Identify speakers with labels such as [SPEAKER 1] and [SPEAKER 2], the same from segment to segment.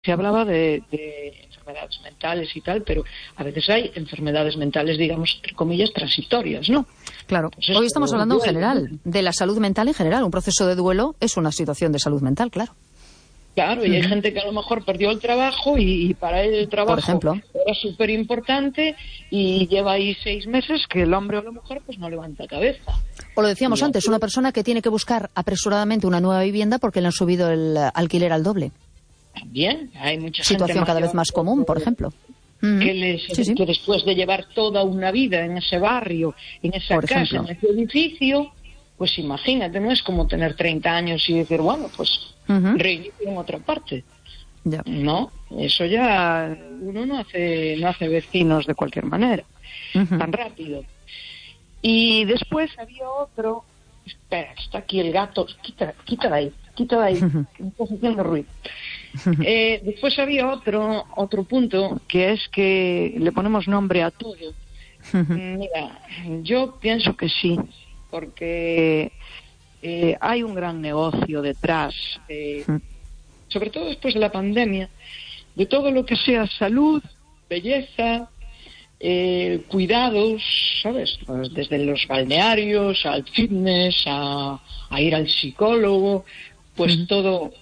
[SPEAKER 1] se hablaba de enfermedades mentales y tal, pero a veces hay enfermedades mentales, digamos, entre comillas, transitorias, ¿no?
[SPEAKER 2] Claro.
[SPEAKER 1] Pues
[SPEAKER 2] hoy estamos hablando en general, de la salud mental en general. Un proceso de duelo es una situación de salud mental, claro.
[SPEAKER 1] Claro, y hay gente que a lo mejor perdió el trabajo y para él el trabajo,
[SPEAKER 2] por ejemplo,
[SPEAKER 1] era súper importante y lleva ahí 6 meses que el hombre o la mujer pues no levanta cabeza.
[SPEAKER 2] O lo decíamos antes, una persona que tiene que buscar apresuradamente una nueva vivienda porque le han subido el alquiler al doble.
[SPEAKER 1] También hay mucha
[SPEAKER 2] situación
[SPEAKER 1] gente
[SPEAKER 2] cada vez más común, por ejemplo.
[SPEAKER 1] Que después de llevar toda una vida en ese barrio, en esa
[SPEAKER 2] por
[SPEAKER 1] casa,
[SPEAKER 2] ejemplo,
[SPEAKER 1] en ese edificio, pues imagínate, no es como tener 30 años y decir, bueno, pues reinicio en otra parte.
[SPEAKER 2] Ya.
[SPEAKER 1] No, eso ya uno no hace vecinos de cualquier manera, tan rápido. Y después había otro, espera, está aquí el gato, quita de ahí, que me estás haciendo ruido. Después había otro punto, que es que le ponemos nombre a todo. Mira, yo pienso que sí, porque hay un gran negocio detrás, sobre todo después de la pandemia, de todo lo que sea salud, belleza, cuidados, ¿sabes? Pues desde los balnearios al fitness, a ir al psicólogo, pues todo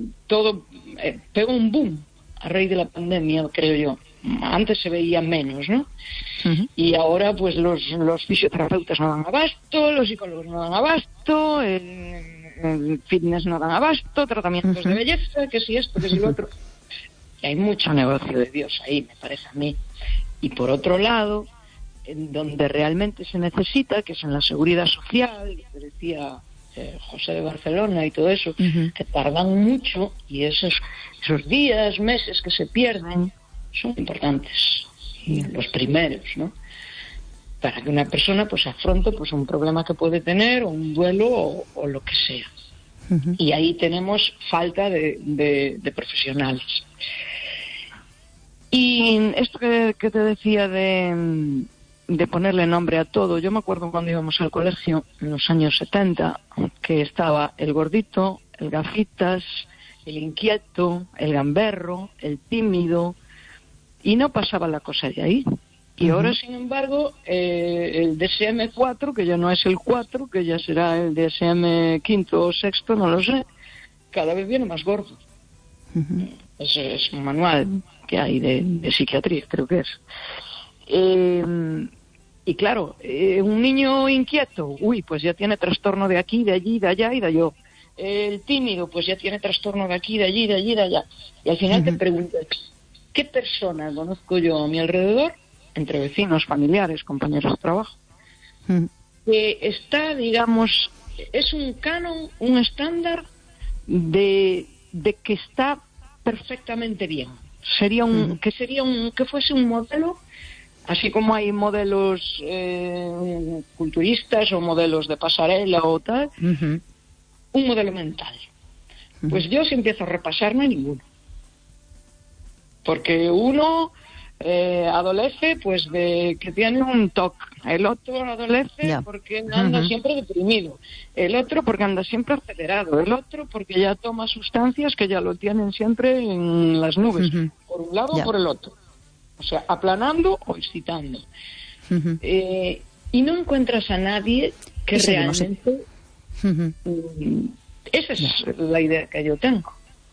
[SPEAKER 1] pegó un boom a raíz de la pandemia, creo yo. Antes se veía menos, ¿no? Y ahora pues los fisioterapeutas no dan abasto, los psicólogos no dan abasto, el fitness no dan abasto, tratamientos de belleza, que si esto, que si lo otro. Y hay mucho negocio de Dios ahí, me parece a mí. Y por otro lado, en donde realmente se necesita, que es en la seguridad social, que decía José de Barcelona y todo eso, que tardan mucho, y esos días, meses que se pierden son importantes, y los primeros, ¿no? Para que una persona pues afronte pues un problema que puede tener, o un duelo, o lo que sea. Y ahí tenemos falta de profesionales. Y esto que te decía de ponerle nombre a todo, yo me acuerdo cuando íbamos al colegio en los años 70, que estaba el gordito, el gafitas, el inquieto, el gamberro, el tímido, y no pasaba la cosa de ahí. Y ahora, sin embargo, el DSM-4, que ya no es el 4, que ya será el DSM quinto o sexto, no lo sé, cada vez viene más gordo. Eso es un manual que hay de psiquiatría, creo que es. Y claro, un niño inquieto, pues ya tiene trastorno de aquí, de allí, de allá y de allá. El tímido, pues ya tiene trastorno de aquí, de allí, de allí, de allá. Y al final te preguntas, ¿qué persona conozco yo a mi alrededor, entre vecinos, familiares, compañeros de trabajo, que está, digamos, es un canon, un estándar de que está perfectamente bien? Sería que fuese un modelo, así como hay modelos culturistas o modelos de pasarela o tal, un modelo mental. Pues yo, si empiezo a repasar, no hay ninguno. Porque uno adolece pues de que tiene un TOC, el otro adolece porque anda siempre deprimido, el otro porque anda siempre acelerado, el otro porque ya toma sustancias que ya lo tienen siempre en las nubes, por un lado o por el otro, o sea, aplanando o excitando. Y no encuentras a nadie que realmente esa es la idea que yo tengo.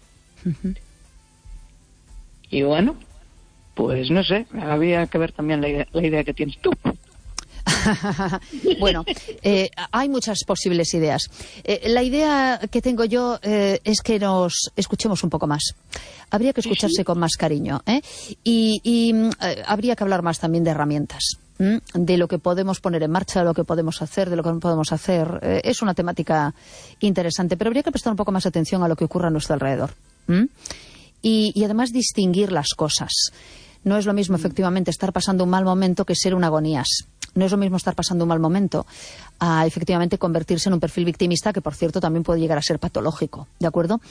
[SPEAKER 1] Y bueno, pues no sé, había que ver también la idea que tienes tú.
[SPEAKER 2] Bueno, hay muchas posibles ideas. La idea que tengo yo es que nos escuchemos un poco más. Habría que escucharse con más cariño, y habría que hablar más también de herramientas, de lo que podemos poner en marcha, de lo que podemos hacer, de lo que no podemos hacer. Es una temática interesante, pero habría que prestar un poco más atención a lo que ocurre a nuestro alrededor. Y además distinguir las cosas. No es lo mismo, efectivamente, estar pasando un mal momento que ser un agonías. No es lo mismo estar pasando un mal momento a, efectivamente, convertirse en un perfil victimista, que, por cierto, también puede llegar a ser patológico, ¿de acuerdo?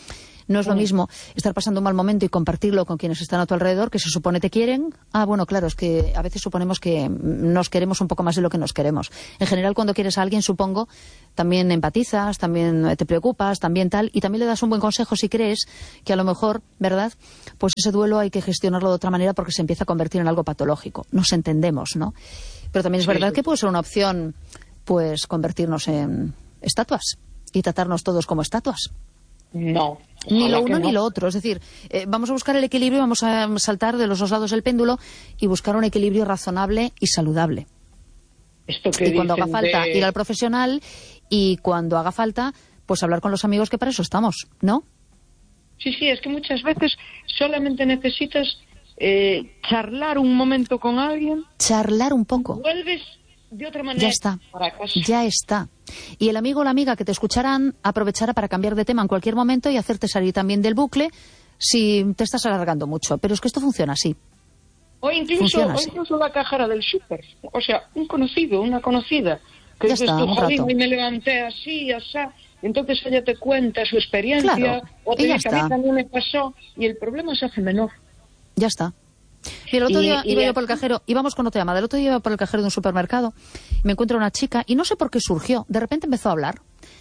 [SPEAKER 2] No es lo mismo estar pasando un mal momento y compartirlo con quienes están a tu alrededor, que se supone te quieren. Bueno, claro, es que a veces suponemos que nos queremos un poco más de lo que nos queremos. En general, cuando quieres a alguien, supongo, también empatizas, también te preocupas, también tal, y también le das un buen consejo si crees que a lo mejor, ¿verdad?, pues ese duelo hay que gestionarlo de otra manera porque se empieza a convertir en algo patológico. Nos entendemos, ¿no? Pero también es verdad que puede ser una opción, pues, convertirnos en estatuas y tratarnos todos como estatuas.
[SPEAKER 1] No.
[SPEAKER 2] Ni lo uno ni lo otro. Es decir, vamos a buscar el equilibrio, vamos a saltar de los dos lados del péndulo y buscar un equilibrio razonable y saludable.
[SPEAKER 1] Esto que
[SPEAKER 2] y cuando haga falta, ir al profesional, y cuando haga falta, pues hablar con los amigos, que para eso estamos, ¿no?
[SPEAKER 1] Sí, es que muchas veces solamente necesitas charlar un momento con alguien.
[SPEAKER 2] Charlar un poco.
[SPEAKER 1] Vuelves de otra manera.
[SPEAKER 2] Ya está.
[SPEAKER 1] Para casa.
[SPEAKER 2] Ya está. Y el amigo o la amiga que te escucharán aprovechará para cambiar de tema en cualquier momento y hacerte salir también del bucle si te estás alargando mucho. Pero es que esto funciona así.
[SPEAKER 1] O incluso la cajera del súper. O sea, un conocido, una conocida. Que
[SPEAKER 2] ya
[SPEAKER 1] dices
[SPEAKER 2] está,
[SPEAKER 1] tú, jolín, y me levanté así, entonces ella te cuenta su experiencia,
[SPEAKER 2] claro,
[SPEAKER 1] o te dice, a mí también me pasó, y el problema se hace menor.
[SPEAKER 2] Ya está. Y el otro día iba yo por el cajero, íbamos con otra llamada, el otro día iba por el cajero de un supermercado, me encuentro una chica, y no sé por qué surgió, de repente empezó a hablar,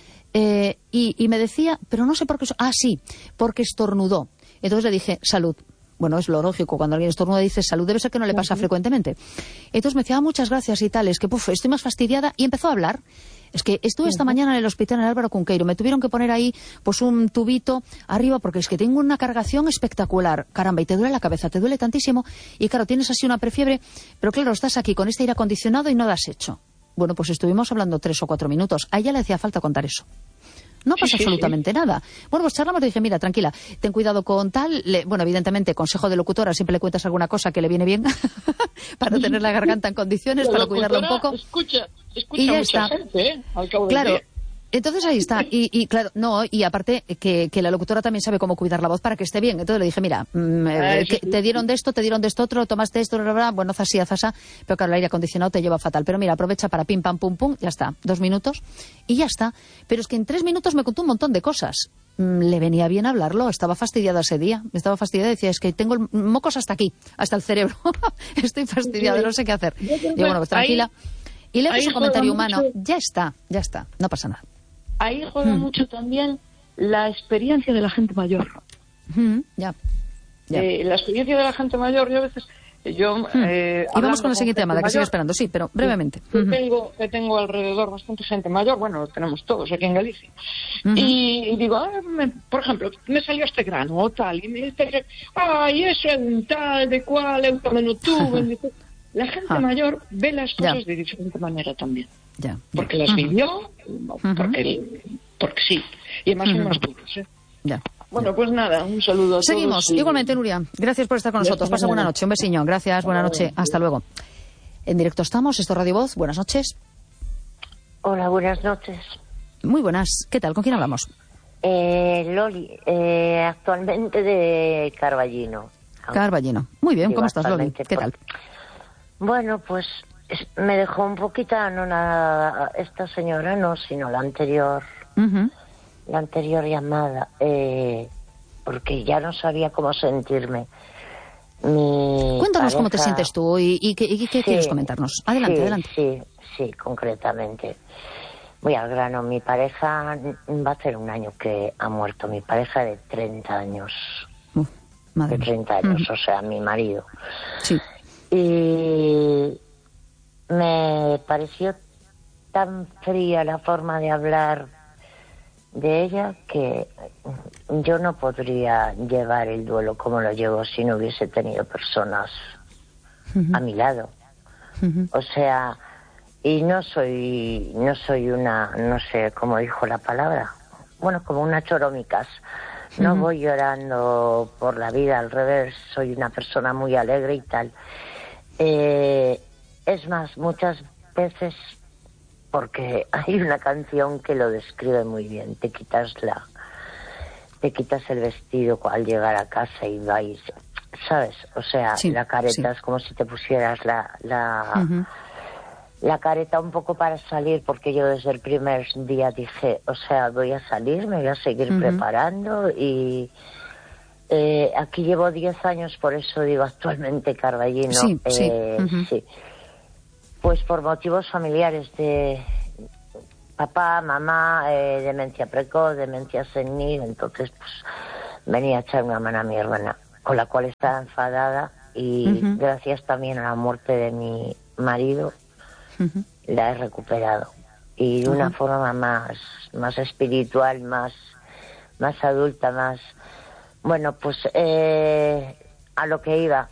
[SPEAKER 2] y me decía, pero no sé por qué, sí, porque estornudó. Entonces le dije, salud. Bueno, es lo lógico, cuando alguien estornuda dice salud, debe ser que no le pasa frecuentemente. Entonces me decía, muchas gracias y tal, es que estoy más fastidiada, y empezó a hablar. Es que estuve esta mañana en el hospital en Álvaro Cunqueiro, me tuvieron que poner ahí pues un tubito arriba porque es que tengo una cargación espectacular, caramba, y te duele la cabeza, te duele tantísimo, y claro, tienes así una prefiebre, pero claro, estás aquí con este aire acondicionado y no lo has hecho. Bueno, pues estuvimos hablando 3 o 4 minutos, a ella le hacía falta contar eso. No pasa absolutamente nada. Bueno, pues charlamos y dije, mira, tranquila, ten cuidado con tal. Bueno, evidentemente, consejo de locutora, siempre le cuentas alguna cosa que le viene bien para tener la garganta en condiciones, para cuidarla un poco.
[SPEAKER 1] Escucha
[SPEAKER 2] y ya
[SPEAKER 1] mucha
[SPEAKER 2] está.
[SPEAKER 1] Gente, al cabo
[SPEAKER 2] claro.
[SPEAKER 1] del día.
[SPEAKER 2] Entonces ahí está. Y claro, no, y aparte que la locutora también sabe cómo cuidar la voz para que esté bien. Entonces le dije, mira, te dieron de esto otro, tomaste esto, bla, bla, bla, bueno, zasía, pero claro, el aire acondicionado te lleva fatal. Pero mira, aprovecha para pim, pam, pum, pum, ya está, 2 minutos y ya está. Pero es que en 3 minutos me contó un montón de cosas. Le venía bien hablarlo, estaba fastidiada ese día, decía, es que tengo mocos hasta aquí, hasta el cerebro, estoy fastidiada, no sé qué hacer. Digo, bueno, pues tranquila. Y le puse un comentario humano, ya está, no pasa nada.
[SPEAKER 1] Ahí juega mucho también la experiencia de la gente mayor.
[SPEAKER 2] Ya.
[SPEAKER 1] La experiencia de la gente mayor, yo a veces... y
[SPEAKER 2] vamos con la siguiente llamada, que sigue esperando, sí, pero brevemente.
[SPEAKER 1] Tengo alrededor bastante gente mayor, bueno, lo tenemos todos aquí en Galicia. Y digo, por ejemplo, me salió este grano o tal, y me dice, y eso es un tal, de cual, eu tamén o tuve. La gente mayor ve las cosas de diferente manera también. Porque las vivió, porque sí. Y además son más duros,
[SPEAKER 2] Ya.
[SPEAKER 1] Bueno, pues nada, un saludo a todos.
[SPEAKER 2] Seguimos. Igualmente, Nuria. Gracias por estar con nosotros. Pasa buena noche. Un besiño. Gracias. Buena noche. Hasta luego. En directo estamos. Esto es Radio Voz. Buenas noches.
[SPEAKER 3] Hola, buenas noches.
[SPEAKER 2] Muy buenas. ¿Qué tal? ¿Con quién hablamos?
[SPEAKER 3] Loli, actualmente de Carballino.
[SPEAKER 2] Carballino. Muy bien. ¿Cómo estás, Loli? ¿Qué tal?
[SPEAKER 3] Bueno, pues me dejó un poquito anonadada esta señora, no, sino la anterior llamada, porque ya no sabía cómo sentirme.
[SPEAKER 2] Cuéntanos cómo te sientes tú y qué quieres comentarnos. Adelante.
[SPEAKER 3] Sí, concretamente. Voy al grano. Mi pareja, va a hacer un año que ha muerto, mi pareja de 30 años.
[SPEAKER 2] Madre
[SPEAKER 3] de 30 años, o sea, mi marido.
[SPEAKER 2] Sí.
[SPEAKER 3] Y me pareció tan fría la forma de hablar de ella que yo no podría llevar el duelo como lo llevo si no hubiese tenido personas a mi lado. O sea, y no soy una, no sé cómo dijo la palabra, bueno, como una choromicas. No voy llorando por la vida, al revés, soy una persona muy alegre y tal. Es más, muchas veces, porque hay una canción que lo describe muy bien, te quitas el vestido al llegar a casa y vais, ¿sabes? O sea, la careta es como si te pusieras la la careta un poco para salir, porque yo desde el primer día dije, o sea, voy a salir, me voy a seguir preparando y aquí llevo 10 años, por eso digo actualmente Carballino.
[SPEAKER 2] Sí.
[SPEAKER 3] Sí. Pues por motivos familiares de papá, mamá, demencia precoz, demencia senil, entonces pues venía a echar una mano a mi hermana, con la cual estaba enfadada y gracias también a la muerte de mi marido la he recuperado y de una forma más espiritual, más adulta, más bueno, pues a lo que iba.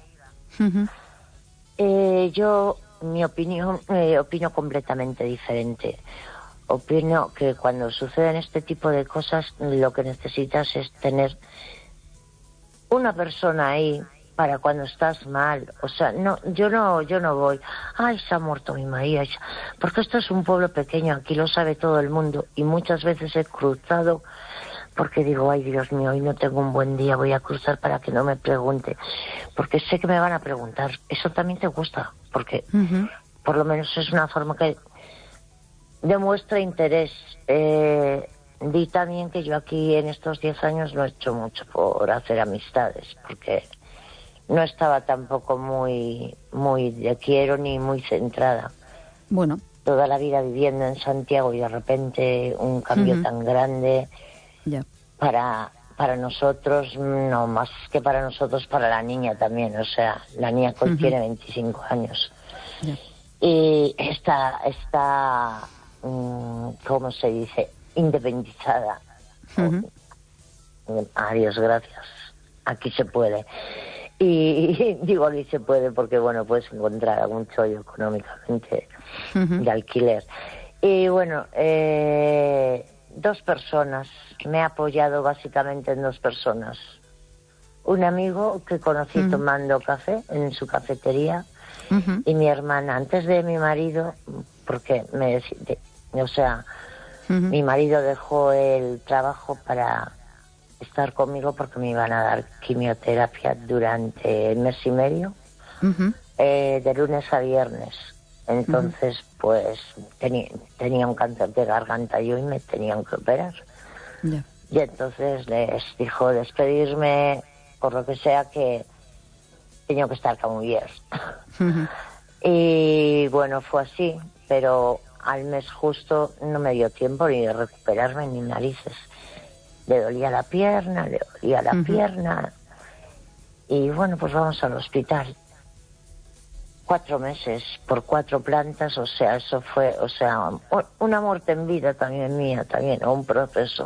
[SPEAKER 3] Yo mi opinión opino completamente diferente. Opino que cuando suceden este tipo de cosas lo que necesitas es tener una persona ahí para cuando estás mal. O sea, yo no voy, ay, se ha muerto mi marido, porque esto es un pueblo pequeño, aquí lo sabe todo el mundo y muchas veces he cruzado porque digo, ay, Dios mío, hoy no tengo un buen día, voy a cruzar para que no me pregunte, porque sé que me van a preguntar. Eso también te gusta, porque por lo menos es una forma que demuestra interés. Di también que yo aquí en estos 10 años no he hecho mucho por hacer amistades, porque no estaba tampoco muy de quiero ni muy centrada.
[SPEAKER 2] Bueno.
[SPEAKER 3] Toda la vida viviendo en Santiago y de repente un cambio tan grande para nosotros, no más que para nosotros, para la niña también. O sea, la niña que hoy tiene 25 años. Y está ¿cómo se dice? Independizada. Adiós, gracias. Aquí se puede. Y digo aquí se puede porque, bueno, puedes encontrar algún chollo económicamente de alquiler. Y bueno, 2 personas. Me he apoyado básicamente en 2 personas. Un amigo que conocí tomando café en su cafetería y mi hermana, antes de mi marido, porque mi marido dejó el trabajo para estar conmigo porque me iban a dar quimioterapia durante el mes y medio, de lunes a viernes. Entonces, pues tenía un cáncer de garganta yo y me tenían que operar. Y entonces les dijo despedirme, por lo que sea, que tenía que estar con mujer. Y bueno, fue así, pero al mes justo no me dio tiempo ni de recuperarme ni narices. Le dolía la pierna, y bueno, pues vamos al hospital. 4 meses por 4 plantas, o sea, eso fue, o sea, una muerte en vida también mía, también, o un proceso.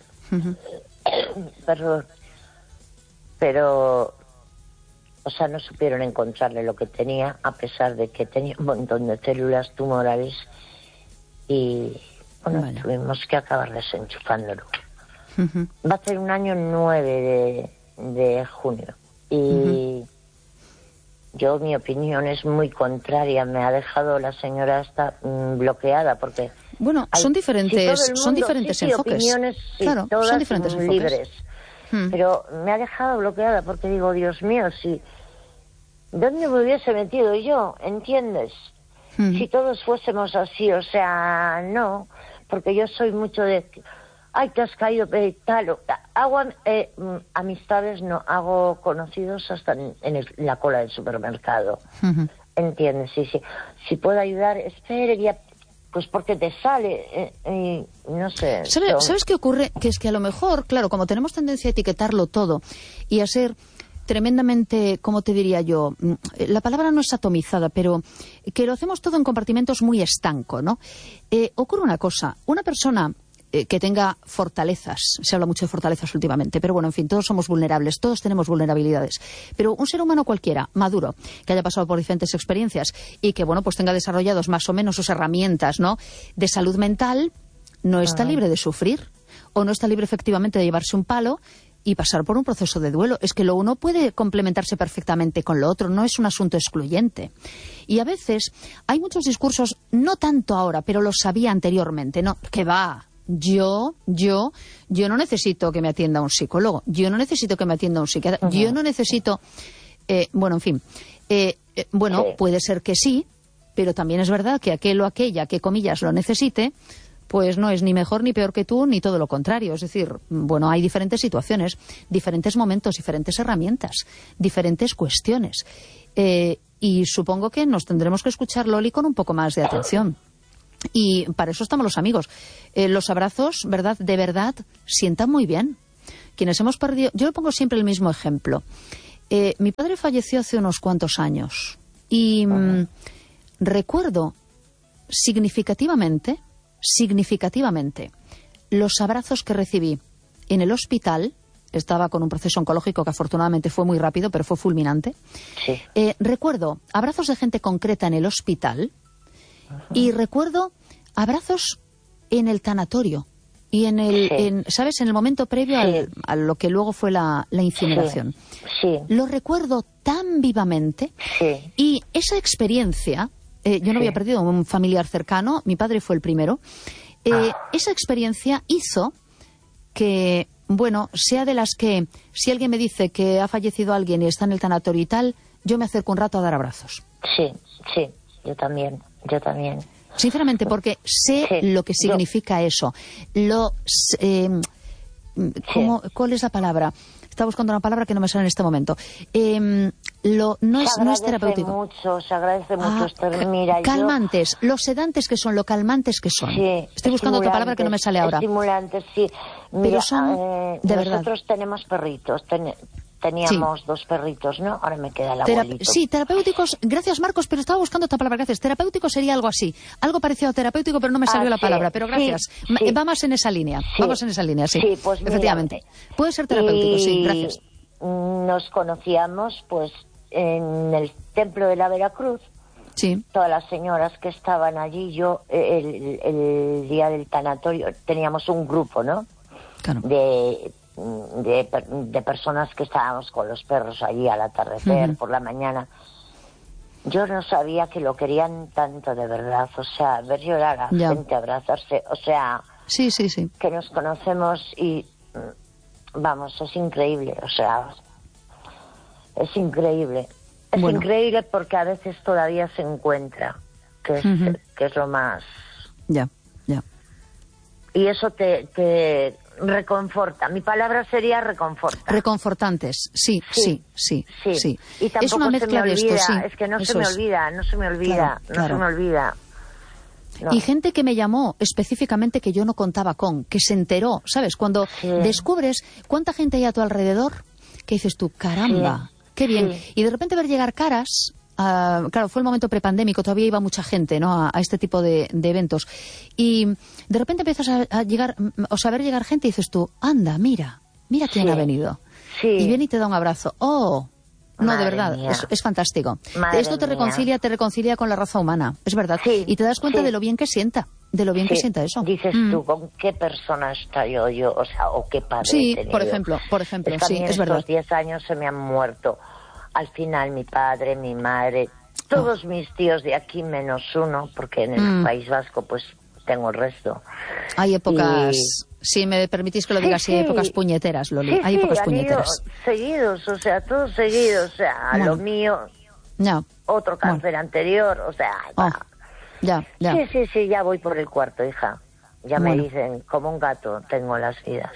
[SPEAKER 3] Perdón. Pero, o sea, no supieron encontrarle lo que tenía, a pesar de que tenía un montón de células tumorales y, bueno, tuvimos que acabar desenchufándolo. Va a ser un año 9 de junio y yo, mi opinión es muy contraria. Me ha dejado la señora esta bloqueada porque...
[SPEAKER 2] Bueno, son diferentes enfoques.
[SPEAKER 3] Opiniones,
[SPEAKER 2] claro,
[SPEAKER 3] todas
[SPEAKER 2] son diferentes
[SPEAKER 3] libres. Pero me ha dejado bloqueada porque digo, Dios mío, ¿dónde me hubiese metido yo? ¿Entiendes? Si todos fuésemos así, o sea, no, porque yo soy mucho de... Ay, te has caído, tal. Hago amistades, no, hago conocidos hasta en la cola del supermercado. ¿Entiendes? Sí. Si puedo ayudar, espere, ya, pues porque te sale, no sé.
[SPEAKER 2] ¿Sabes qué ocurre? Que es que a lo mejor, claro, como tenemos tendencia a etiquetarlo todo y a ser tremendamente, ¿cómo te diría yo? La palabra no es atomizada, pero que lo hacemos todo en compartimentos muy estanco, ¿no? Ocurre una cosa, una persona que tenga fortalezas, se habla mucho de fortalezas últimamente, pero bueno, en fin, todos somos vulnerables, todos tenemos vulnerabilidades, pero un ser humano cualquiera, maduro, que haya pasado por diferentes experiencias y que, bueno, pues tenga desarrollados más o menos sus herramientas, ¿no?, de salud mental, no está libre de sufrir, o no está libre efectivamente de llevarse un palo y pasar por un proceso de duelo. Es que lo uno puede complementarse perfectamente con lo otro, no es un asunto excluyente. Y a veces hay muchos discursos, no tanto ahora, pero los había anteriormente, ¿no?, que va... Yo no necesito que me atienda un psicólogo, yo no necesito que me atienda un psiquiatra, yo no necesito, bueno, en fin, bueno, puede ser que sí, pero también es verdad que aquel o aquella que, comillas, lo necesite, pues no es ni mejor ni peor que tú, ni todo lo contrario. Es decir, bueno, hay diferentes situaciones, diferentes momentos, diferentes herramientas, diferentes cuestiones. Y supongo que nos tendremos que escuchar, Loli, con un poco más de atención. Y para eso estamos los amigos. Los abrazos, ¿verdad? De verdad, sientan muy bien. Quienes hemos perdido... Yo le pongo siempre el mismo ejemplo. Mi padre falleció hace unos cuantos años. Y recuerdo significativamente los abrazos que recibí en el hospital. Estaba con un proceso oncológico que afortunadamente fue muy rápido, pero fue fulminante.
[SPEAKER 3] Sí.
[SPEAKER 2] Recuerdo abrazos de gente concreta en el hospital y recuerdo abrazos en el tanatorio y ¿sabes? En el momento previo a lo que luego fue la incineración.
[SPEAKER 3] Sí.
[SPEAKER 2] Lo recuerdo tan vivamente y esa experiencia... yo no había perdido un familiar cercano, mi padre fue el primero. Esa experiencia hizo que, bueno, sea de las que, si alguien me dice que ha fallecido alguien y está en el tanatorio y tal, yo me acerco un rato a dar abrazos.
[SPEAKER 3] Sí, yo también.
[SPEAKER 2] Sinceramente, porque sé lo que significa eso. ¿Cuál es la palabra? Estaba buscando una palabra que no me sale en este momento. No es terapéutico.
[SPEAKER 3] Se agradece mucho.
[SPEAKER 2] Calmantes, los sedantes que son, lo calmantes que son.
[SPEAKER 3] Sí,
[SPEAKER 2] estoy buscando otra palabra que no me sale ahora.
[SPEAKER 3] Estimulantes, sí. Mira,
[SPEAKER 2] pero son, de verdad.
[SPEAKER 3] Nosotros tenemos perritos. Teníamos 2 perritos, ¿no? Ahora me queda el abuelito.
[SPEAKER 2] Sí, terapéuticos, gracias Marcos, pero estaba buscando otra palabra, gracias. Terapéutico sería algo así, algo parecido a terapéutico, pero no me salió la palabra, pero gracias. Sí. Va más en esa línea, vamos en esa línea, sí.
[SPEAKER 3] Sí, pues
[SPEAKER 2] efectivamente. Puede ser terapéutico, sí, gracias.
[SPEAKER 3] Nos conocíamos, pues, en el templo de la Veracruz.
[SPEAKER 2] Sí.
[SPEAKER 3] Todas las señoras que estaban allí, yo, el día del tanatorio, teníamos un grupo, ¿no?
[SPEAKER 2] Claro.
[SPEAKER 3] De personas que estábamos con los perros allí al atardecer, por la mañana. Yo no sabía que lo querían tanto de verdad, o sea, ver llorar a gente, abrazarse, o sea,
[SPEAKER 2] sí.
[SPEAKER 3] que nos conocemos y, vamos, es increíble, o sea, es increíble. Es increíble porque a veces todavía se encuentra, que es lo más...
[SPEAKER 2] Ya.
[SPEAKER 3] Y eso te reconforta. Mi palabra sería reconforta.
[SPEAKER 2] Reconfortantes, sí.
[SPEAKER 3] Y tampoco
[SPEAKER 2] es una mezcla de esto, sí.
[SPEAKER 3] Es que no se me olvida. No.
[SPEAKER 2] Y gente que me llamó específicamente que yo no contaba con, que se enteró, ¿sabes? Cuando descubres cuánta gente hay a tu alrededor, que dices tú, caramba, qué bien. Y de repente ver llegar caras... claro, fue el momento prepandémico, todavía iba mucha gente, ¿no? a este tipo de eventos. Y de repente empiezas a llegar, o saber llegar gente y dices tú, anda, mira quién ha venido.
[SPEAKER 3] Sí.
[SPEAKER 2] Y viene y te da un abrazo. ¡Oh! No,
[SPEAKER 3] Madre
[SPEAKER 2] de verdad,
[SPEAKER 3] mía.
[SPEAKER 2] es fantástico.
[SPEAKER 3] Madre
[SPEAKER 2] Esto te
[SPEAKER 3] mía.
[SPEAKER 2] reconcilia con la raza humana, es verdad.
[SPEAKER 3] Sí,
[SPEAKER 2] y te das cuenta de lo bien que sienta, que sienta eso.
[SPEAKER 3] Dices tú, ¿con qué persona estoy yo? O sea, ¿o qué padre he tenido?
[SPEAKER 2] por ejemplo,
[SPEAKER 3] es
[SPEAKER 2] es verdad.
[SPEAKER 3] Estos 10 años se me han muerto. Al final mi padre, mi madre, todos mis tíos de aquí menos uno, porque en el País Vasco pues tengo el resto.
[SPEAKER 2] Hay épocas, si me permitís que lo diga así, hay épocas puñeteras, Loli. Hay épocas puñeteras.
[SPEAKER 3] Seguidos, o sea, todos seguidos, o sea, lo mío, otro cáncer anterior, o sea...
[SPEAKER 2] Ya.
[SPEAKER 3] Sí, ya voy por el 4, hija. Ya me dicen, como un gato tengo las vidas.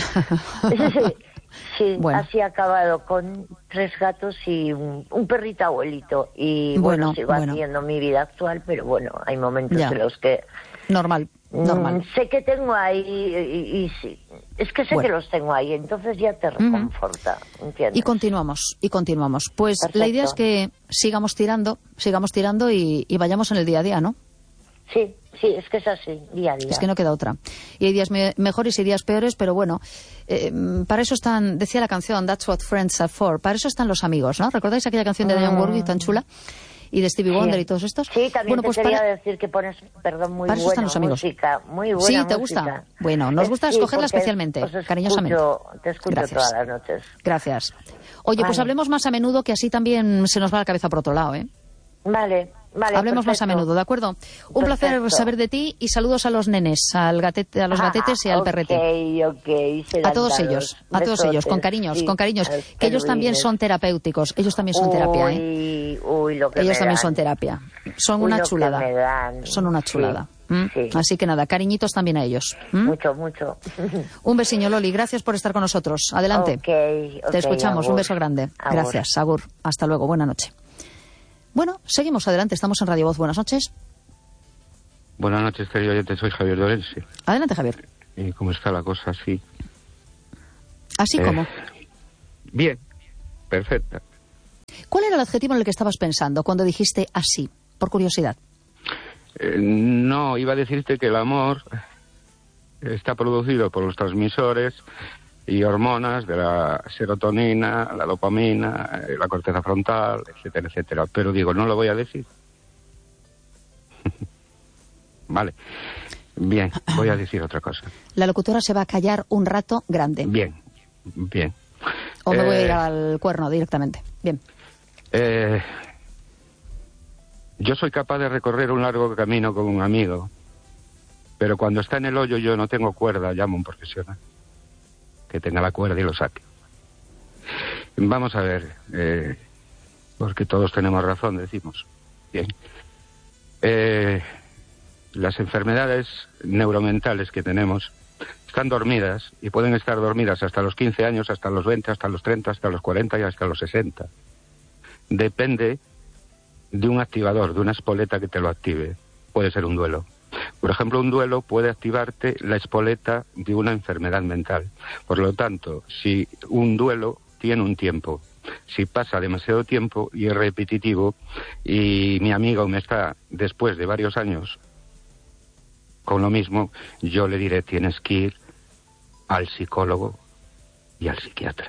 [SPEAKER 3] Sí, así he acabado con 3 gatos y un perrito abuelito. Y sigo haciendo mi vida actual, pero bueno, hay momentos en los que...
[SPEAKER 2] Normal.
[SPEAKER 3] Sé que tengo ahí, y sí, es que sé que los tengo ahí, entonces ya te reconforta, ¿entiendes?
[SPEAKER 2] Y continuamos. Pues perfecto. La idea es que sigamos tirando y vayamos en el día a día, ¿no?
[SPEAKER 3] Sí, es que es así, día a día.
[SPEAKER 2] Es que no queda otra. Y hay días mejores y días peores, pero bueno, para eso están, decía la canción That's What Friends Are For, para eso están los amigos, ¿no? ¿Recordáis aquella canción de Dionne Warwick tan chula? Y de Stevie Wonder y todos estos.
[SPEAKER 3] Sí, también te quería decir que pones, muy
[SPEAKER 2] para
[SPEAKER 3] buena música, muy buena música.
[SPEAKER 2] Sí, ¿te gusta? Bueno, nos gusta escogerla especialmente, cariñosamente.
[SPEAKER 3] Te escucho todas las noches.
[SPEAKER 2] Gracias. Oye, pues hablemos más a menudo, que así también se nos va la cabeza por otro lado, ¿eh?
[SPEAKER 3] Vale. Vale,
[SPEAKER 2] Hablemos más a
[SPEAKER 3] perfecto.
[SPEAKER 2] menudo, ¿de acuerdo? Un placer
[SPEAKER 3] Perfecto.
[SPEAKER 2] saber de ti y saludos a los nenes, a los gatetes y al perrete.
[SPEAKER 3] Ok, serán
[SPEAKER 2] A todos
[SPEAKER 3] dados.
[SPEAKER 2] ellos, con
[SPEAKER 3] Besotes,
[SPEAKER 2] cariños,
[SPEAKER 3] sí,
[SPEAKER 2] que ellos también
[SPEAKER 3] querubines.
[SPEAKER 2] son terapéuticos, ellos también son terapia, ¿eh?
[SPEAKER 3] Uy, lo que
[SPEAKER 2] Ellos
[SPEAKER 3] me
[SPEAKER 2] también
[SPEAKER 3] dan.
[SPEAKER 2] son terapia, son
[SPEAKER 3] Uy,
[SPEAKER 2] una
[SPEAKER 3] lo que
[SPEAKER 2] chulada,
[SPEAKER 3] me dan.
[SPEAKER 2] son una chulada.
[SPEAKER 3] Sí.
[SPEAKER 2] Así que nada, cariñitos también a ellos.
[SPEAKER 3] Mucho.
[SPEAKER 2] Un besiño, Loli, gracias por estar con nosotros. Adelante.
[SPEAKER 3] Ok,
[SPEAKER 2] Te escuchamos, un
[SPEAKER 3] agur.
[SPEAKER 2] beso grande.
[SPEAKER 3] Agur.
[SPEAKER 2] Gracias, agur. Hasta luego, buena noche. Bueno, seguimos adelante, estamos en Radio Voz. Buenas noches.
[SPEAKER 4] Buenas noches, querido oyente, soy Javier Dorense.
[SPEAKER 2] Adelante, Javier.
[SPEAKER 4] ¿Y cómo está la cosa? Sí.
[SPEAKER 2] ¿Así como?
[SPEAKER 4] Bien, perfecta.
[SPEAKER 2] ¿Cuál era el adjetivo en el que estabas pensando cuando dijiste así, por curiosidad?
[SPEAKER 4] No, iba a decirte que el amor está producido por los transmisores y hormonas de la serotonina, la dopamina, la corteza frontal, etcétera, etcétera. Pero digo, no lo voy a decir. Vale. Bien, voy a decir otra cosa.
[SPEAKER 2] La locutora se va a callar un rato grande.
[SPEAKER 4] Bien.
[SPEAKER 2] O me voy a ir al cuerno directamente. Bien.
[SPEAKER 4] Yo soy capaz de recorrer un largo camino con un amigo, pero cuando está en el hoyo yo no tengo cuerda, llamo a un profesional que tenga la cuerda y lo saque. Vamos a ver, porque todos tenemos razón, decimos. Bien. Las enfermedades neuromentales que tenemos están dormidas y pueden estar dormidas hasta los 15 años, hasta los 20, hasta los 30, hasta los 40 y hasta los 60. Depende de un activador, de una espoleta que te lo active. Puede ser un duelo. Por ejemplo, un duelo puede activarte la espoleta de una enfermedad mental. Por lo tanto, si un duelo tiene un tiempo, si pasa demasiado tiempo y es repetitivo, y mi amigo me está, después de varios años, con lo mismo, yo le diré, tienes que ir al psicólogo y al psiquiatra.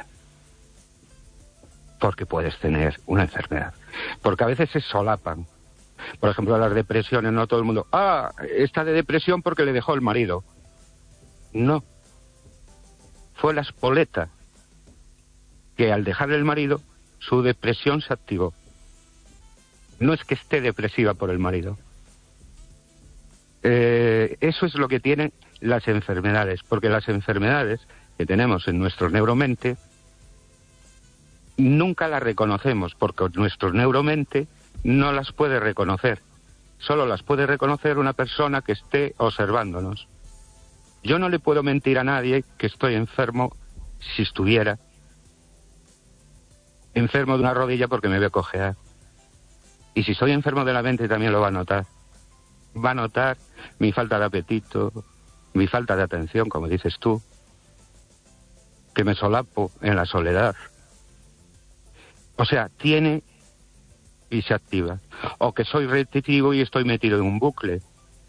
[SPEAKER 4] Porque puedes tener una enfermedad. Porque a veces se solapan. Por ejemplo, las depresiones, no todo el mundo, está de depresión porque le dejó el marido. No. Fue la espoleta que al dejarle el marido, su depresión se activó. No es que esté depresiva por el marido. Eso es lo que tienen las enfermedades, porque las enfermedades que tenemos en nuestro neuromente nunca las reconocemos, porque nuestro neuromente no las puede reconocer. Solo las puede reconocer una persona que esté observándonos. Yo no le puedo mentir a nadie que estoy enfermo si estuviera enfermo de una rodilla porque me veo cojear. Y si estoy enfermo de la mente también lo va a notar. Va a notar mi falta de apetito, mi falta de atención, como dices tú, que me solapo en la soledad. O sea, tiene y se activa. O que soy repetitivo y estoy metido en un bucle,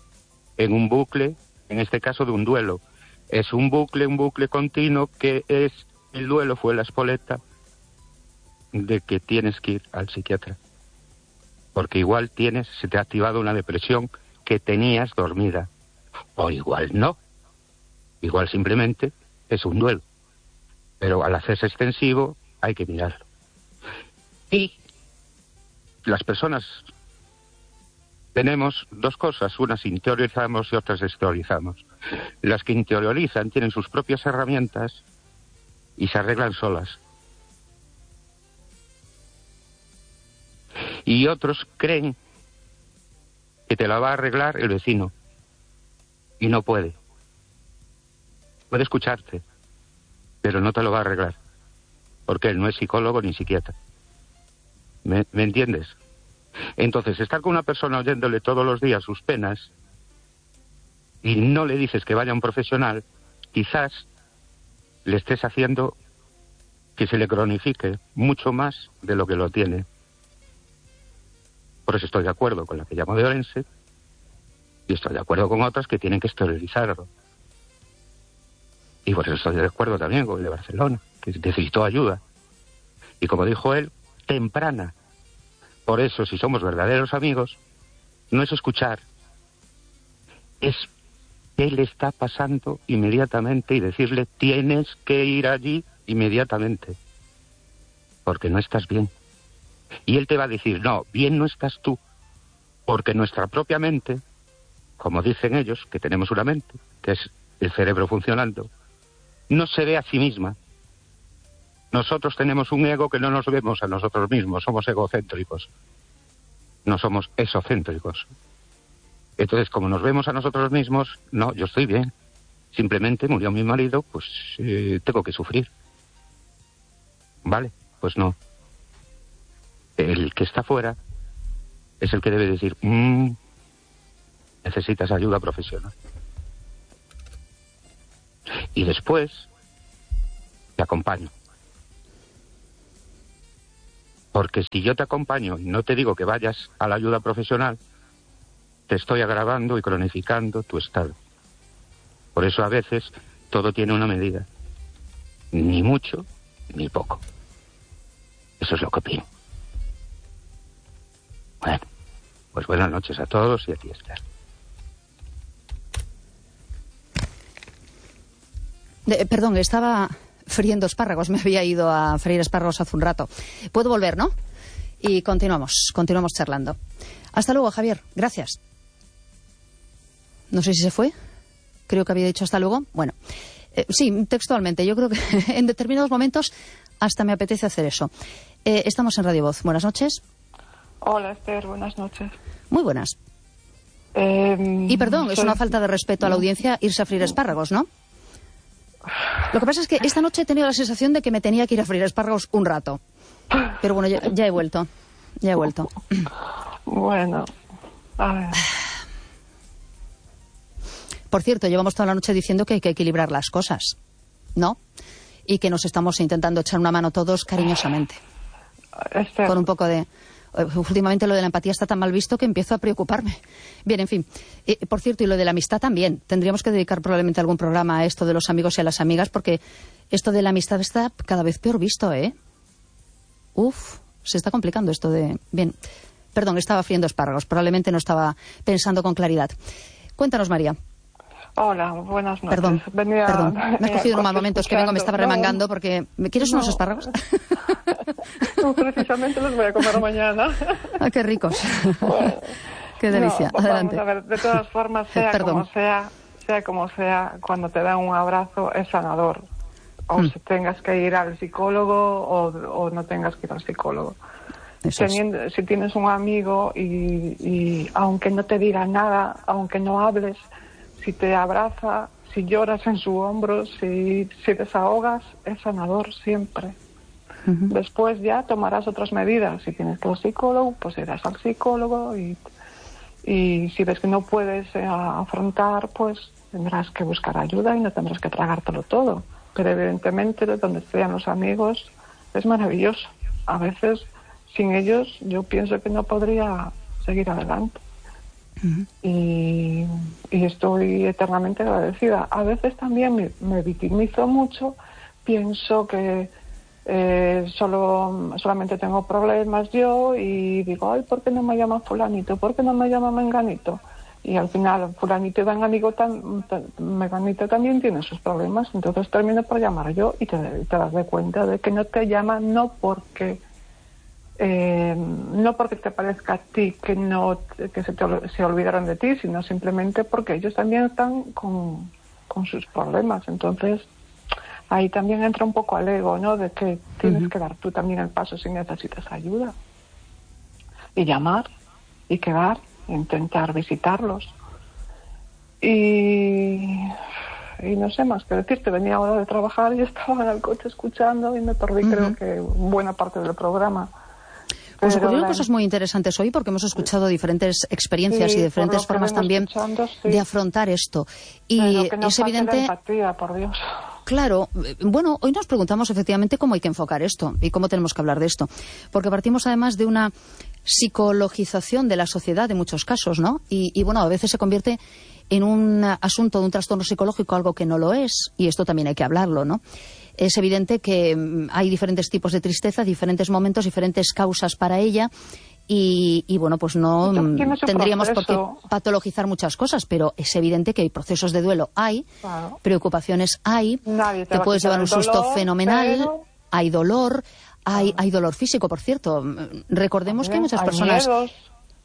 [SPEAKER 4] en este caso de un duelo. Es un bucle continuo que es, el duelo fue la espoleta de que tienes que ir al psiquiatra. Porque igual se te ha activado una depresión que tenías dormida. O igual no. Igual simplemente es un duelo. Pero al hacerse extensivo hay que mirarlo. Y las personas tenemos dos cosas, unas interiorizamos y otras exteriorizamos. Las que interiorizan tienen sus propias herramientas y se arreglan solas. Y otros creen que te la va a arreglar el vecino y no puede. Puede escucharte, pero no te lo va a arreglar, porque él no es psicólogo ni psiquiatra. ¿Me entiendes? Entonces, estar con una persona oyéndole todos los días sus penas y no le dices que vaya a un profesional, quizás le estés haciendo que se le cronifique mucho más de lo que lo tiene. Por eso estoy de acuerdo con la que llamo de Orense y estoy de acuerdo con otras que tienen que esterilizarlo. Y por eso estoy de acuerdo también con el de Barcelona, que necesitó ayuda. Y como dijo él, temprana. Por eso, si somos verdaderos amigos, no es escuchar, es qué le está pasando inmediatamente y decirle, tienes que ir allí inmediatamente, porque no estás bien. Y él te va a decir, no, bien no estás tú, Porque nuestra propia mente, como dicen ellos, que tenemos una mente, que es el cerebro funcionando, no se ve a sí misma. Nosotros tenemos un ego que no nos vemos a nosotros mismos, somos egocéntricos, no somos esocéntricos. Entonces, como nos vemos a nosotros mismos, no, yo estoy bien, simplemente murió mi marido, pues tengo que sufrir. ¿Vale? Pues no. El que está fuera es el que debe decir, necesitas ayuda profesional. Y después te acompaño. Porque si yo te acompaño y no te digo que vayas a la ayuda profesional, te estoy agravando y cronificando tu estado. Por eso a veces todo tiene una medida. Ni mucho, ni poco. Eso es lo que opino. Bueno, pues buenas noches a todos y a ti, Esther.
[SPEAKER 2] Perdón, estaba friendo espárragos. Me había ido a freír espárragos hace un rato. Puedo volver, ¿no? Y continuamos charlando. Hasta luego, Javier. Gracias. No sé si se fue. Creo que había dicho hasta luego. Bueno, sí, textualmente. Yo creo que en determinados momentos hasta me apetece hacer eso. Estamos en Radio Voz. Buenas noches.
[SPEAKER 5] Hola, Esther. Buenas noches.
[SPEAKER 2] Muy buenas. Y perdón, es una falta de respeto a la audiencia irse a freír espárragos, ¿no? Lo que pasa es que esta noche he tenido la sensación de que me tenía que ir a freír espárragos un rato. Pero bueno, ya he vuelto. Ya he vuelto.
[SPEAKER 5] Bueno, a ver.
[SPEAKER 2] Por cierto, llevamos toda la noche diciendo que hay que equilibrar las cosas, ¿no? Y que nos estamos intentando echar una mano todos cariñosamente.
[SPEAKER 5] Esther.
[SPEAKER 2] Con un poco de... Últimamente lo de la empatía está tan mal visto que empiezo a preocuparme. Bien, en fin. Por cierto, y lo de la amistad también. Tendríamos que dedicar probablemente algún programa a esto de los amigos y a las amigas, porque esto de la amistad está cada vez peor visto, ¿eh? Se está complicando esto de... Bien, perdón, estaba friendo espárragos. Probablemente no estaba pensando con claridad. Cuéntanos, María.
[SPEAKER 5] Hola, buenas noches.
[SPEAKER 2] Perdón. Me has cogido en un mal momento, es que vengo, me estaba remangando porque... ¿Quieres unos espárragos?
[SPEAKER 5] No, precisamente los voy a comer mañana.
[SPEAKER 2] ¡Ah, qué ricos! Bueno, qué delicia.
[SPEAKER 5] No,
[SPEAKER 2] adelante.
[SPEAKER 5] Vamos a ver, de todas formas, sea como sea, cuando te dan un abrazo es sanador. O si tengas que ir al psicólogo o no tengas que ir al psicólogo. Si tienes un amigo y aunque no te diga nada, aunque no hables, si te abraza, si lloras en su hombro, si desahogas, es sanador siempre. Después ya tomarás otras medidas. Si tienes que ir al psicólogo, pues irás al psicólogo y si ves que no puedes afrontar, pues tendrás que buscar ayuda y no tendrás que tragártelo todo. Pero evidentemente donde estén los amigos es maravilloso. A veces sin ellos yo pienso que no podría seguir adelante. Y estoy eternamente agradecida. A veces también me victimizo mucho, pienso que solamente tengo problemas yo y digo, ay, ¿por qué no me llama fulanito? ¿Por qué no me llama menganito? Y al final fulanito y menganito también tienen sus problemas, entonces termino por llamar yo y te das de cuenta de que no te llama no porque te parezca a ti que se olvidaron de ti, sino simplemente porque ellos también están con sus problemas. Entonces ahí también entra un poco al ego, ¿no? De que tienes que dar tú también el paso si necesitas ayuda. Y llamar, y quedar, e intentar visitarlos. Y no sé más que decirte, venía ahora de trabajar y estaba en el coche escuchando y me perdí creo que buena parte del programa.
[SPEAKER 2] Pues ocurrieron cosas muy interesantes hoy porque hemos escuchado diferentes experiencias y diferentes formas también de afrontar esto. Y
[SPEAKER 5] que no
[SPEAKER 2] es evidente...
[SPEAKER 5] empatía, por Dios.
[SPEAKER 2] Claro, bueno, hoy nos preguntamos efectivamente cómo hay que enfocar esto y cómo tenemos que hablar de esto. Porque partimos además de una psicologización de la sociedad en muchos casos, ¿no? Y bueno, a veces se convierte en un asunto de un trastorno psicológico algo que no lo es, y esto también hay que hablarlo, ¿no? Es evidente que hay diferentes tipos de tristeza, diferentes momentos, diferentes causas para ella y bueno, pues no tendríamos por qué patologizar muchas cosas, pero es evidente que hay procesos de duelo, claro. Preocupaciones te puedes llevar un susto fenomenal, pero... hay dolor, hay dolor físico, por cierto. Recordemos que hay muchas personas...
[SPEAKER 5] Miedos.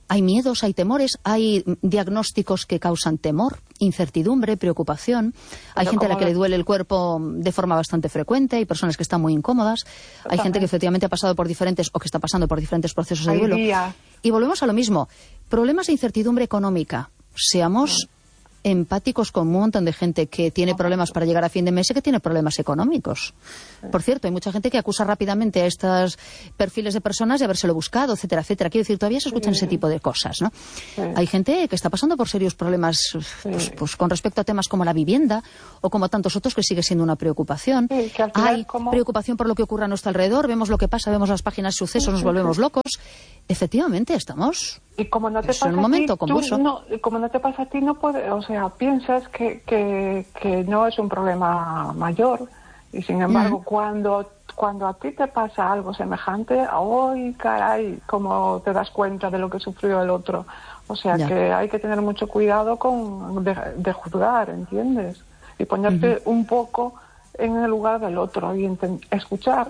[SPEAKER 2] Hay miedos, hay temores, hay diagnósticos que causan temor, incertidumbre, preocupación. Hay gente a la que le duele el cuerpo de forma bastante frecuente, hay personas que están muy incómodas, hay gente que efectivamente ha pasado por diferentes, o que está pasando por diferentes procesos de duelo. Y volvemos a lo mismo, problemas de incertidumbre económica. Seamos empáticos con un montón de gente que tiene problemas para llegar a fin de mes y que tiene problemas económicos. Por cierto, hay mucha gente que acusa rápidamente a estos perfiles de personas de habérselo buscado, etcétera, etcétera. Quiero decir, todavía se escuchan ese tipo de cosas, ¿no? Hay gente que está pasando por serios problemas pues, con respecto a temas como la vivienda o como tantos otros, que sigue siendo una preocupación. Hay preocupación por lo que ocurre a nuestro alrededor, vemos lo que pasa, vemos las páginas de sucesos, nos volvemos locos. Efectivamente, estamos en un momento convulso.
[SPEAKER 5] Como no te pasa a ti, no puedes, o sea, piensas que no es un problema mayor, y sin embargo, cuando a ti te pasa algo semejante, ¡ay, caray! Cómo te das cuenta de lo que sufrió el otro. O sea, que hay que tener mucho cuidado de juzgar, ¿entiendes? Y ponerte un poco en el lugar del otro y escuchar.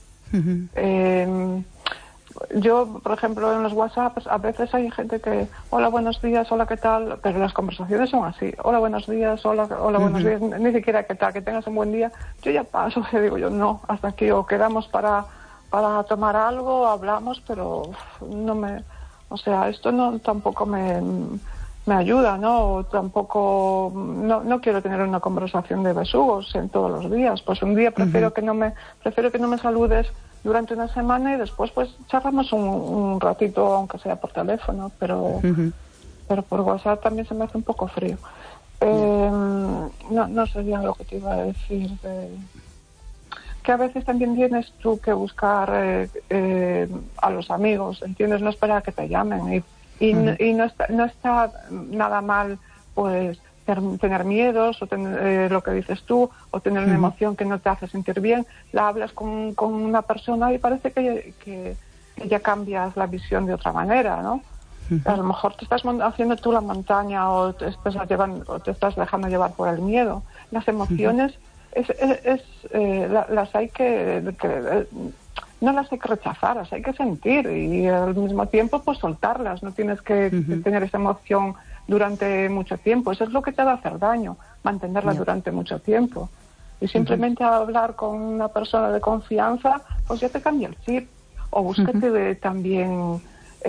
[SPEAKER 5] Yo, por ejemplo, en los WhatsApp, a veces hay gente que, hola, buenos días, hola, ¿qué tal? Pero las conversaciones son así, hola, buenos días, hola, buenos días, ni siquiera ¿qué tal? Que tengas un buen día. Yo ya paso, o sea, digo yo, no, hasta aquí, o quedamos para tomar algo, hablamos, pero no me, o sea, esto no tampoco me ayuda, ¿no? Tampoco, no quiero tener una conversación de besugos en todos los días. Pues un día prefiero que no me saludes durante una semana y después pues charlamos un ratito, aunque sea por teléfono, pero por WhatsApp también se me hace un poco frío. No sé bien lo que te iba a decir. Que a veces también tienes tú que buscar a los amigos, ¿entiendes? No esperar a que te llamen y no está nada mal, pues, tener miedos o tener lo que dices tú, o tener una emoción que no te hace sentir bien. La hablas con una persona y parece que ya cambias la visión de otra manera, ¿no? A lo mejor te estás haciendo tú la montaña o te estás dejando llevar por el miedo. Las emociones las hay no las hay que rechazar, las hay que sentir y al mismo tiempo pues soltarlas. No tienes que tener esa emoción durante mucho tiempo. Eso es lo que te va a hacer daño, mantenerla durante mucho tiempo. Y simplemente hablar con una persona de confianza, pues ya te cambia el chip. O búscate también,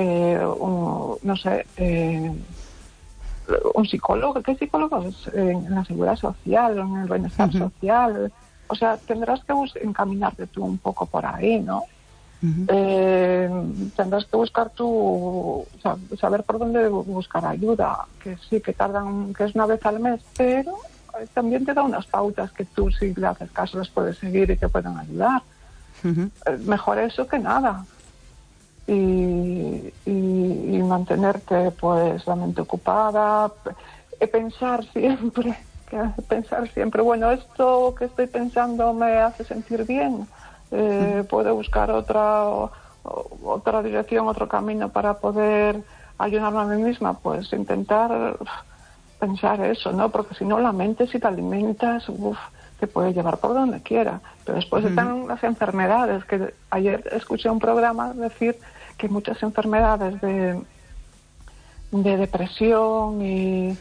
[SPEAKER 5] un psicólogo. ¿Qué psicólogo es? En la seguridad social, en el bienestar social. O sea, tendrás que encaminarte tú un poco por ahí, ¿no? Tendrás que buscar saber por dónde buscar ayuda, que sí, que tardan, que es una vez al mes, pero también te da unas pautas que tú, si le haces caso, las puedes seguir y te pueden ayudar. Mejor eso que nada. Y mantenerte, pues, la mente ocupada, pensar siempre, bueno, esto que estoy pensando me hace sentir bien. Puedo buscar otra dirección, otro camino para poder ayudarme a mí misma, pues intentar pensar eso, ¿no? Porque si no, la mente, si te alimentas, te puede llevar por donde quiera. Pero después están las enfermedades, que ayer escuché un programa decir que muchas enfermedades de depresión y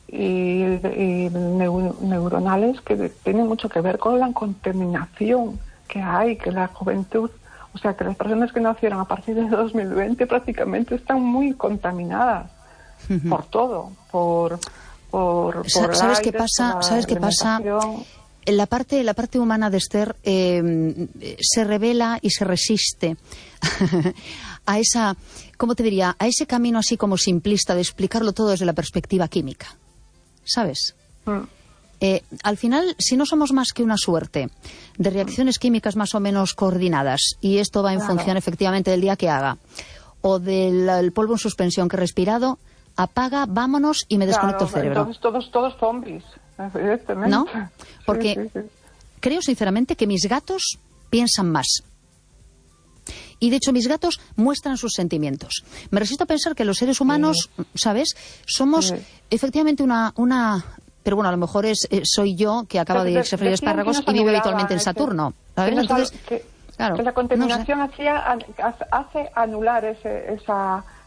[SPEAKER 5] neuronales que tienen mucho que ver con la contaminación que hay, que la juventud, o sea, que las personas que nacieron a partir de 2020 prácticamente están muy contaminadas por todo, por
[SPEAKER 2] ¿Sabes qué pasa? ¿Sabes qué pasa? La parte humana de Esther se revela y se resiste a esa, ¿cómo te diría? A ese camino así como simplista de explicarlo todo desde la perspectiva química, ¿sabes? Al final, si no somos más que una suerte de reacciones químicas más o menos coordinadas, y esto va en función efectivamente del día que haga, o del polvo en suspensión que he respirado, apaga, vámonos y me desconecto el cerebro.
[SPEAKER 5] Entonces todos zombies, evidentemente.
[SPEAKER 2] ¿No? Porque creo sinceramente que mis gatos piensan más. Y de hecho mis gatos muestran sus sentimientos. Me resisto a pensar que los seres humanos, ¿sabes? Somos efectivamente una... Pero bueno, a lo mejor soy yo que acaba de irse a freír espárragos y vive habitualmente en Saturno. ¿Sabes? Entonces,
[SPEAKER 5] claro, que la contaminación hace anular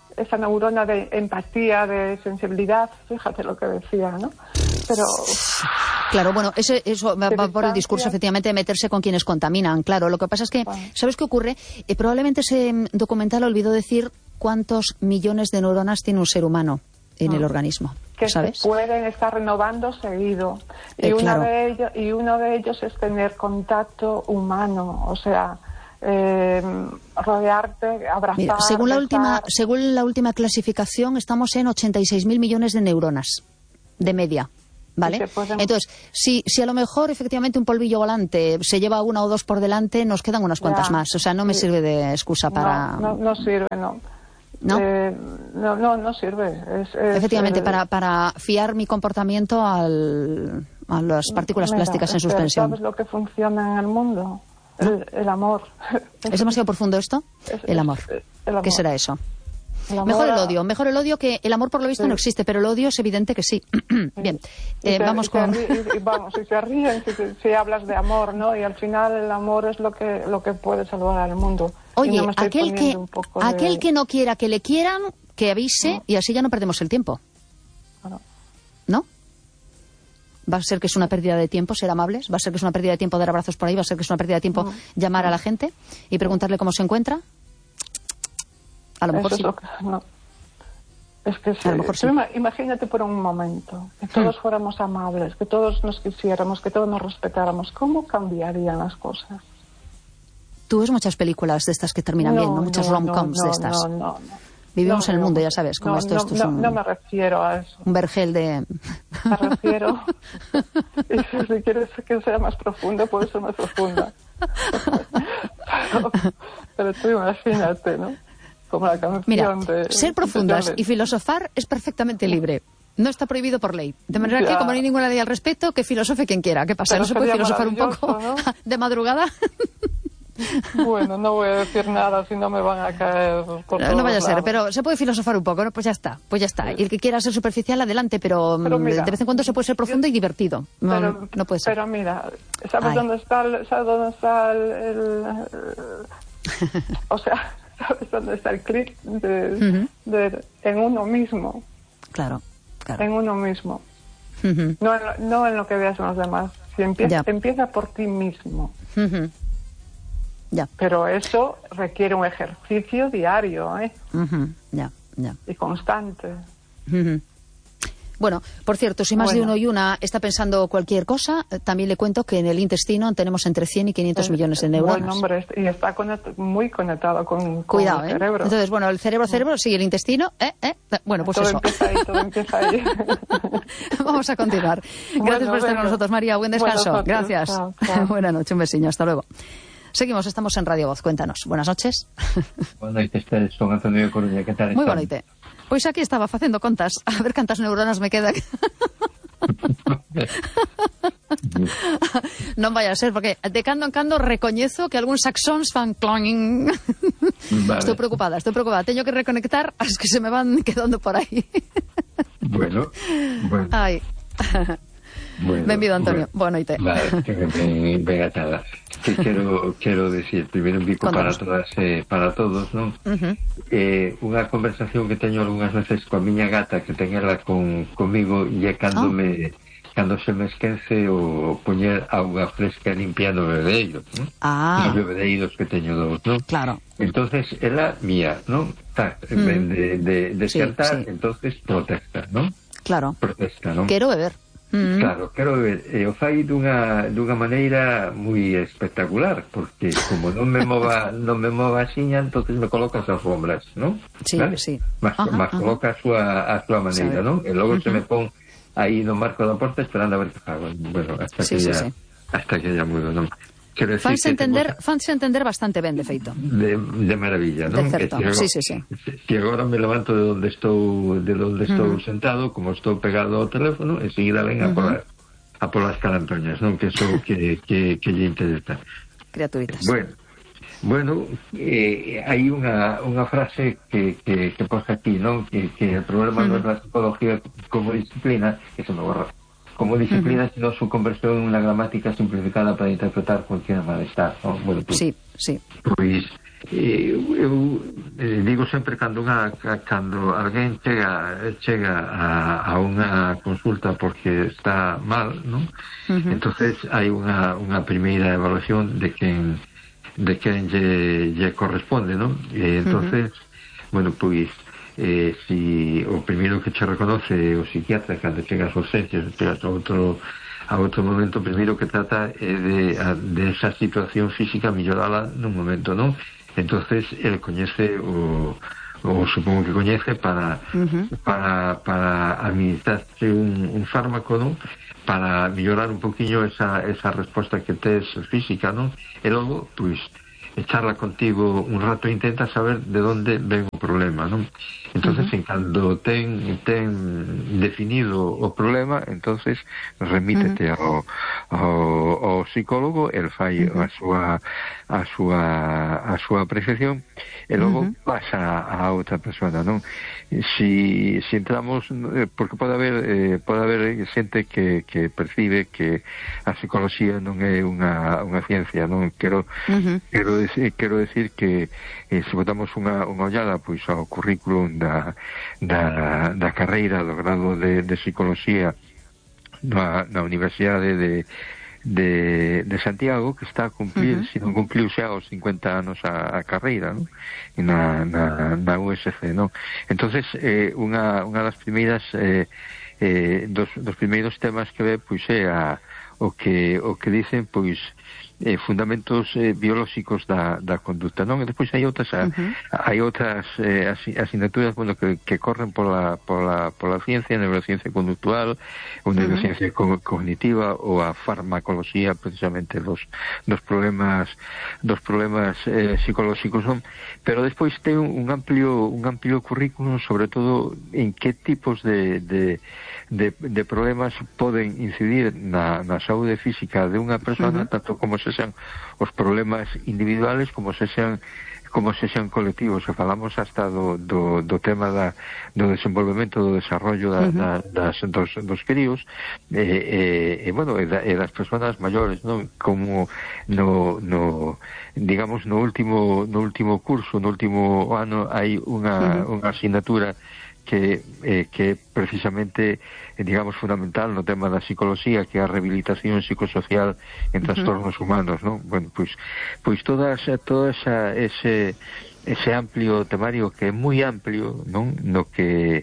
[SPEAKER 5] esa neurona de empatía, de sensibilidad, fíjate lo que decía, ¿no? Pero...
[SPEAKER 2] Claro, bueno, eso va por el discurso, efectivamente, de meterse con quienes contaminan. Claro, lo que pasa es que, ¿sabes qué ocurre? Probablemente ese documental olvidó decir cuántos millones de neuronas tiene un ser humano en el organismo,
[SPEAKER 5] que
[SPEAKER 2] ¿sabes?
[SPEAKER 5] Se pueden estar renovando seguido. Y
[SPEAKER 2] claro.
[SPEAKER 5] uno de ellos es tener contacto humano, o sea... rodearte, abrazar.
[SPEAKER 2] Mira, según la última clasificación, estamos en 86.000 millones de neuronas de media, ¿vale? Entonces, si a lo mejor efectivamente un polvillo volante se lleva una o dos por delante, nos quedan unas cuantas más. O sea, no me sirve de excusa para...
[SPEAKER 5] No sirve, no.
[SPEAKER 2] ¿No?
[SPEAKER 5] No sirve.
[SPEAKER 2] Efectivamente, para fiar mi comportamiento a las partículas plásticas en suspensión.
[SPEAKER 5] ¿Sabes lo que funciona en el mundo? El amor.
[SPEAKER 2] ¿Es demasiado profundo esto? El amor. ¿Qué será eso? Mejor el odio que el amor, por lo visto, no existe, pero el odio es evidente que sí. Bien, vamos con...
[SPEAKER 5] Si se ríen, si hablas de amor, ¿no? Y al final el amor es lo que puede salvar al mundo.
[SPEAKER 2] Oye, aquel que no quiera que le quieran, que avise, y así ya no perdemos el tiempo. ¿No? Va a ser que es una pérdida de tiempo ser amables, va a ser que es una pérdida de tiempo dar abrazos por ahí, va a ser que es una pérdida de tiempo llamar a la gente y preguntarle cómo se encuentra. A lo mejor sí.
[SPEAKER 5] Es que sí.
[SPEAKER 2] A lo mejor sí.
[SPEAKER 5] Imagínate por un momento que todos fuéramos amables, que todos nos quisiéramos, que todos nos respetáramos. ¿Cómo cambiarían las cosas?
[SPEAKER 2] Tú ves muchas películas de estas que terminan bien, ¿no? Muchas rom-coms de estas.
[SPEAKER 5] No.
[SPEAKER 2] Vivimos en el mundo, ya sabes, como esto es un...
[SPEAKER 5] No me refiero a eso.
[SPEAKER 2] Un vergel de...
[SPEAKER 5] Me refiero... Y si quieres que sea más profundo, puede ser más profunda. Pero tú imagínate, ¿no? Como la canción.
[SPEAKER 2] Mira, ser profundas y filosofar es perfectamente libre. No está prohibido por ley. De manera que, como no hay ninguna ley al respecto, que filosofe quien quiera. ¿Qué pasa?
[SPEAKER 5] Pero
[SPEAKER 2] ¿No se puede filosofar un poco,
[SPEAKER 5] ¿no?
[SPEAKER 2] de madrugada?
[SPEAKER 5] Bueno, no voy a decir nada si no me van a caer por todos
[SPEAKER 2] No vaya a ser,
[SPEAKER 5] lados.
[SPEAKER 2] pero se puede filosofar un poco, ¿no? Pues ya está. Y el que quiera ser superficial, adelante, pero mira, de vez en cuando se puede ser profundo y divertido. No puede ser.
[SPEAKER 5] Pero mira, ¿sabes dónde está o sea, ¿sabes dónde está el clic en uno mismo?
[SPEAKER 2] Claro.
[SPEAKER 5] En uno mismo. No en lo que veas en los demás. Si empieza por ti mismo.
[SPEAKER 2] Ya.
[SPEAKER 5] Pero eso requiere un ejercicio diario, ¿eh?
[SPEAKER 2] Ya.
[SPEAKER 5] Y constante.
[SPEAKER 2] Bueno, por cierto, si más de uno y una está pensando cualquier cosa, también le cuento que en el intestino tenemos entre 100 y 500 millones de neuronas.
[SPEAKER 5] Bueno, hombre, y está muy conectado con
[SPEAKER 2] Cuidado,
[SPEAKER 5] el cerebro.
[SPEAKER 2] Entonces, bueno, el cerebro, sí, el intestino, Bueno, pues
[SPEAKER 5] todo empieza ahí.
[SPEAKER 2] Vamos a continuar. Gracias por estar con nosotros, María. Buen descanso. Gracias.
[SPEAKER 5] Chao.
[SPEAKER 2] Buenas noches, un besiño. Hasta luego. Seguimos, estamos en Radio Voz. Cuéntanos. Buenas noches.
[SPEAKER 6] Boa noite, son Antonio de Coruña. Que tal?
[SPEAKER 2] Moi boa noite. Pois aquí estaba facendo contas, a ver cantas neuronas me quedan. Non vai a ser, porque de cando en cando recoñezo que algúns saxóns fan cloning. Vale. Estou preocupada. Teño que reconectar as que se me van quedando por aí.
[SPEAKER 6] Bueno.
[SPEAKER 2] Ai. Bueno, benvido, Antonio. Boa noite.
[SPEAKER 6] Vale, venga, nada. Que quero decir, primeiro un bico para todas, para todos, non? Unha conversación que teño algunhas veces coa miña gata, que ten ela comigo, e é cando se me esquece o poñer auga fresca limpiando o bebedeiro, non? Os bebedeiros que teño dos, non?
[SPEAKER 2] Claro.
[SPEAKER 6] Entonces, ela mía, non? En vez de xantar, entonces protesta, non?
[SPEAKER 2] Claro.
[SPEAKER 6] Protesta, non?
[SPEAKER 2] Quero beber.
[SPEAKER 6] Claro, quero ver, o fai dunha maneira moi espectacular, porque como non me mova axiña, entonces me coloca as alfombras, non?
[SPEAKER 2] Sí, ¿vale? Sí.
[SPEAKER 6] Mas coloca a súa maneira, non? E logo se me pon aí no marco da porta esperando a ver que fago. Bueno, hasta que ya mudo, non?
[SPEAKER 2] Fanse entender bastante ben, de feito.
[SPEAKER 6] De maravilla, non?
[SPEAKER 2] De certo, sí.
[SPEAKER 6] Que agora me levanto de onde estou sentado, como estou pegado ao teléfono, e seguida ven a polas calantoñas, non? Que iso que lle interesa.
[SPEAKER 2] Criaturitas.
[SPEAKER 6] Bueno, hai unha frase que posa aquí, non? Que o problema non é a psicología como disciplina, que se me borra. Como disciplina, sino su conversión en una gramática simplificada para interpretar cualquier malestar, ¿no? Bueno, pues,
[SPEAKER 2] sí.
[SPEAKER 6] Pois, eu digo sempre cando alguén chega a unha consulta porque está mal, non? Entonces hai unha primeira evaluación de quen lle corresponde, non? Entonces, bueno, pois si o primeiro que che reconoce o psiquiatra cando chegas aos urgencias, chegas a outro momento, o primeiro que trata é de esa situación física mellorala nun momento, non? Entonces el coñece o supongo que coñece para administrarse un fármaco, non? Para mellorar un poquinho esa resposta que tes física, non? E logo, pois, charla contigo un rato e intenta saber de onde ven o problema, non? Entonces, en cando ten definido o problema, entonces remítete ao psicólogo, el fai a súa apreciación e logo pasa a outra persona, non? Si entramos, porque pode haber xente que percibe que a psicología non é unha ciencia, non? Quero decir que se botamos unha ollada pois ao currículum da carreira do grado de psicología na Universidade de Santiago, que está a cumplir, se non cumpliu xa os 50 anos a carreira, non? Na USC, non? Entonces, unha das primeiras dos primeiros temas que ve, pois é o que dicen, pois fundamentos biolóxicos da conduta, non? E despois hai outras asignaturas, bueno, que corren pola ciencia, neurociencia conductual, ou neurociencia cognitiva, ou a farmacoloxía precisamente dos problemas psicolóxicos, non? Pero despois ten un amplio currículum, sobre todo en que tipos de problemas poden incidir na saúde física de unha persona, tanto como se sean os problemas individuales como se sean colectivos. Se falamos hasta do tema do desenvolvemento, do desarrollo dos críos bueno, e das persoas maiores, non? Como digamos no último curso, no último ano hai unha asignatura que precisamente, digamos, fundamental no tema da psicología, que é a rehabilitación psicosocial en trastornos humanos, non? Bueno, pois todo ese amplio temario, que é moi amplio, non? No que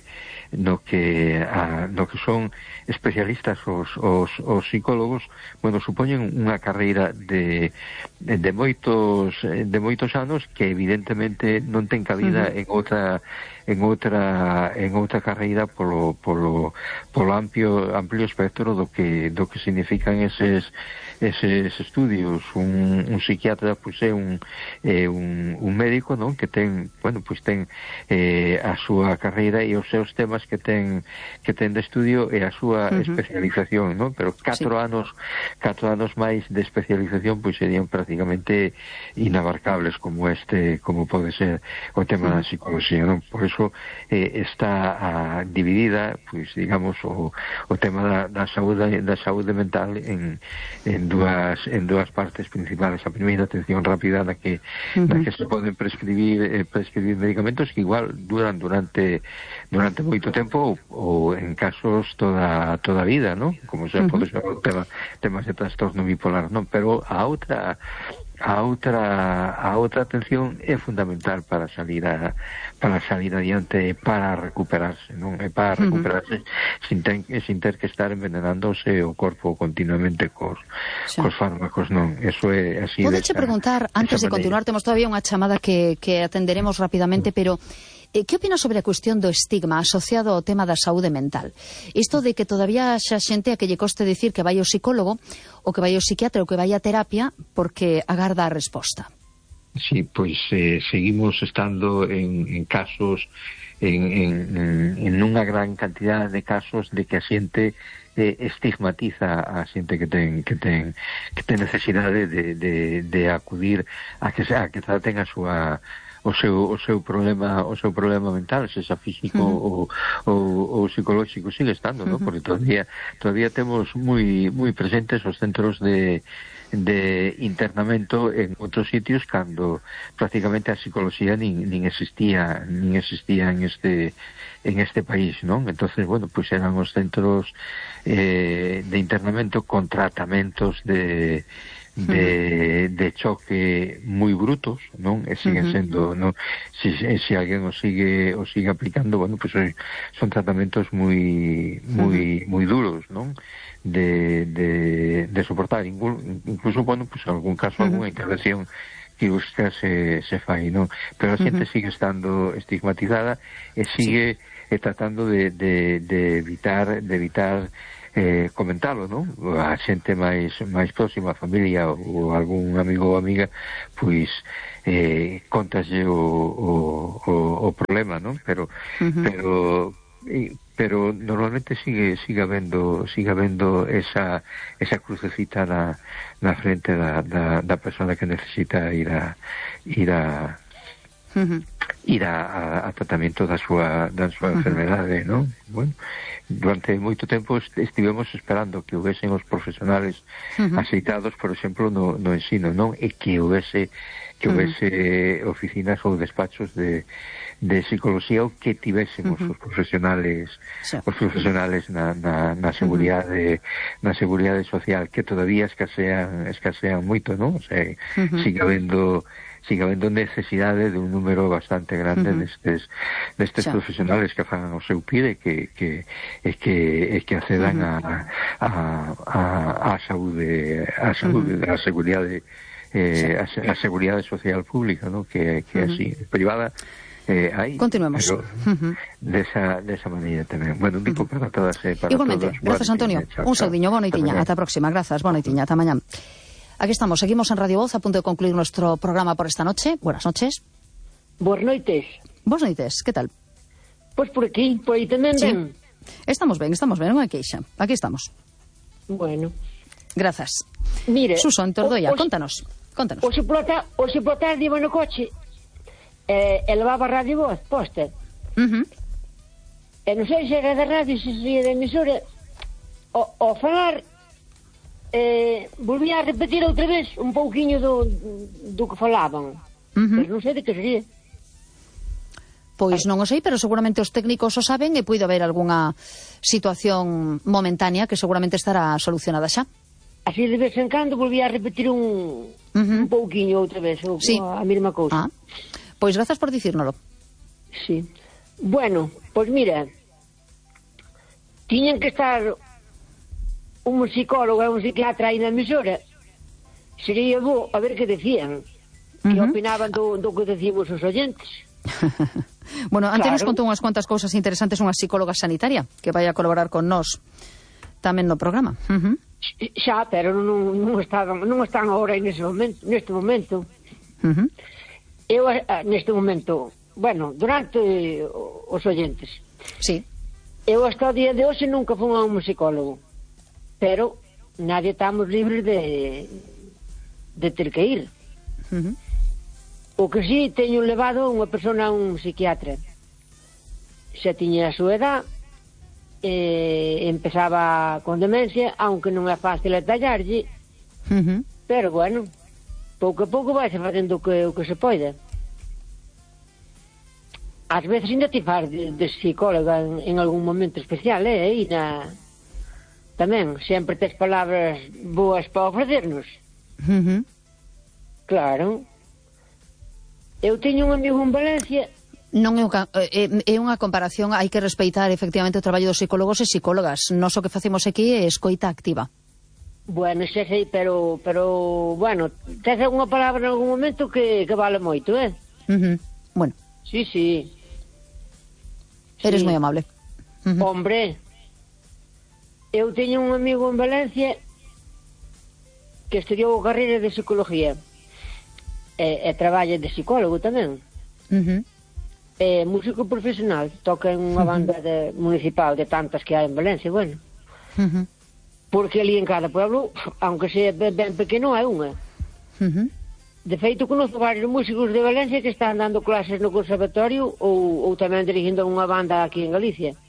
[SPEAKER 6] son especialistas os psicólogos, bueno, supoñen unha carreira de moitos anos, que evidentemente non ten cabida en outra carreira polo amplio espectro do que significan eses estudios. Un psiquiatra, pois, é un médico, non? Que ten, bueno, pois ten a súa carreira e os seus temas que ten de estudio e a súa especialización, non? Pero 4 anos máis de especialización, pois serían prácticamente inabarcables, como pode ser o tema da psicología, non? Por eso está dividida, pois, digamos, o tema da saúde mental en dúas partes principales. A primeira, atención rápida, na que se poden prescribir medicamentos que igual duran durante moito tempo, ou en casos toda a vida, non? Como se pode ser o temas de trastorno bipolar, non? Pero a outra atención é fundamental para salir adiante, para recuperarse, non? É para recuperarse sin ter que estar envenenándose o corpo continuamente cos fármacos, non? Eso é así.
[SPEAKER 2] Podeche preguntar, antes de continuar, temos todavía unha chamada que atenderemos rapidamente, pero que opinas sobre a cuestión do estigma asociado ao tema da saúde mental? Isto de que todavía xa xente a que lle coste dicir que vai ao psicólogo, ou que vai ao psiquiatra, ou que vai a terapia, porque agarda a resposta.
[SPEAKER 6] Sí, pois seguimos estando en casos, en unha gran cantidad de casos de que a xente estigmatiza a xente que ten necesidade de acudir a que traten o seu problema mental, se xa físico ou psicolóxico. Sigue estando, ¿no? Porque todavía temos moi presentes os centros de internamento en outros sitios cando prácticamente a psicología nin existía en este país, non? Entonces, bueno, pues eran os centros de internamento con tratamentos de choque moi brutos, non? E siguen sendo, non? Se alguén o sigue aplicando, bueno, pues son tratamentos moi duros, non? De soportar, incluso, bueno, pues en algún caso alguna intervención quirúrgica se fai, non? Pero a xente sigue estando estigmatizada e sigue tratando de evitar comentalo, non? A xente máis próxima, a familia ou algún amigo ou amiga, pois contaslle o problema, non? Pero normalmente sigue habendo esa crucecita na frente da persona que necesita ir a tratamento da súa enfermedade, non? Bueno, durante moito tempo estivemos esperando que houvesen os profesionales aceitados, por exemplo, no ensino, non? E que houvese oficinas ou despachos de psicología ou que tivésemos os profesionales na seguridade social, que todavía escasean moito, non? O sea, sigue habendo necesidade de un número bastante grande destes profesionales que fan o seu PIDE que accedan a saúde, a seguridade a seguridade social pública, ¿no? Que así, privada hai.
[SPEAKER 2] Continuemos.
[SPEAKER 6] Desa maneira tamén. Bueno, un bico para todas para
[SPEAKER 2] igualmente,
[SPEAKER 6] todos.
[SPEAKER 2] Grazas, Antonio. Un saudiño, boa noitiña. Ata a próxima. Grazas, boa noitiña. Ata mañá. Aquí estamos, seguimos en Radio Voz, a punto de concluir nuestro programa por esta noche. Buenas noches.
[SPEAKER 7] Buenas noites.
[SPEAKER 2] Buenas noites, que tal?
[SPEAKER 7] Pois por aquí, por aí tamén ben.
[SPEAKER 2] Estamos ben, non hai queixa. Aquí estamos.
[SPEAKER 7] Bueno.
[SPEAKER 2] Grazas.
[SPEAKER 7] Mire,
[SPEAKER 2] Suso, en Tordoia, contanos.
[SPEAKER 7] Hoxe pola tarde iba no coche e levaba Radio Voz posta. E non sei se era da radio, se sería da emisora. Ao falar, volvía a repetir outra vez un pouquiño do que falaban. Pero non sei de que sería.
[SPEAKER 2] Pois non o sei, pero seguramente os técnicos o saben e puido haber algunha situación momentánea que seguramente estará solucionada xa.
[SPEAKER 7] Así de vez en cando volvía a repetir un pouquiño outra vez,
[SPEAKER 2] sí,
[SPEAKER 7] a mesma cousa.
[SPEAKER 2] Pois grazas por dicírnolo.
[SPEAKER 7] Sí. Bueno, pois mira, tiñan que estar un psicólogo e un psiquiatra aí na emisora. Sería bo a ver que decían, que opinaban do que decíamos os oyentes.
[SPEAKER 2] Bueno, antes nos contou unhas cuantas cousas interesantes unha psicóloga sanitaria que vai a colaborar con nós tamén no programa.
[SPEAKER 7] Xa, pero non están agora neste momento. Eu neste momento, bueno, durante os oyentes.
[SPEAKER 2] Sí.
[SPEAKER 7] Eu hasta o día de hoxe nunca fui a un psicólogo, pero nadie estamos libres de ter que ir. O que sí, teño levado unha persona a un psiquiatra. Xa tiña a súa edad, empezaba con demencia, aunque non é fácil atallarlle, pero bueno, pouco a pouco vai se facendo o que se poida. Ás veces ainda te faz de psicóloga en algún momento especial, e tamén sempre tes palabras boas para ofrecernos. Claro. Eu teño un amigo en Valencia.
[SPEAKER 2] Non é unha comparación, hai que respeitar efectivamente o traballo dos psicólogos e psicólogas. Nós o que facemos aquí é escoita activa.
[SPEAKER 7] Bueno, xa sei, pero bueno, tes algunha palabra en algún momento que vale moito,
[SPEAKER 2] Bueno.
[SPEAKER 7] Sí.
[SPEAKER 2] Eres moi amable.
[SPEAKER 7] Hombre, eu teño un amigo en Valencia que estudiou a carreira de psicología e traballa de psicólogo tamén. É músico profesional, toca en unha banda municipal de tantas que hai en Valencia, bueno. Porque ali en cada pueblo, aunque sea ben pequeno, hai unha. De feito, conozco varios músicos de Valencia que están dando clases no conservatorio ou tamén dirigindo unha banda aquí en Galicia.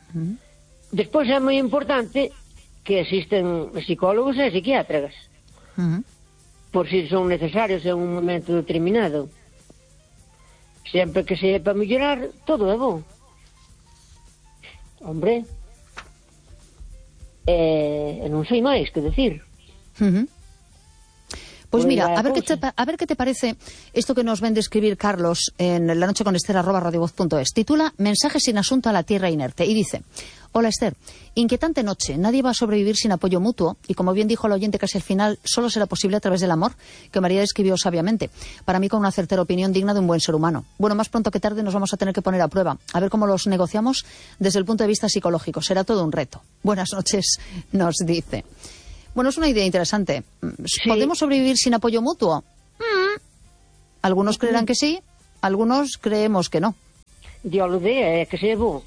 [SPEAKER 7] Despois é moi importante que existen psicólogos e psiquiatras. por si son necesarios en un momento determinado. Sempre que sea para mellorar, todo é bom. Hombre, non sei máis que decir.
[SPEAKER 2] Pues mira, a ver qué te parece esto que nos ven de escribir Carlos en lanocheconester@radiovoz.es. Titula Mensajes sin asunto a la tierra inerte y dice: hola Esther, inquietante noche, nadie va a sobrevivir sin apoyo mutuo y como bien dijo el oyente casi al final, solo será posible a través del amor, que María describió sabiamente, para mí con una certera opinión digna de un buen ser humano. Bueno, más pronto que tarde nos vamos a tener que poner a prueba, a ver cómo los negociamos desde el punto de vista psicológico, será todo un reto. Buenas noches, nos dice. Bueno, es una idea interesante. Sí. ¿Podemos sobrevivir sin apoyo mutuo? Algunos creerán que sí, algunos creemos que no.
[SPEAKER 7] Dios lo dé, que sea bo.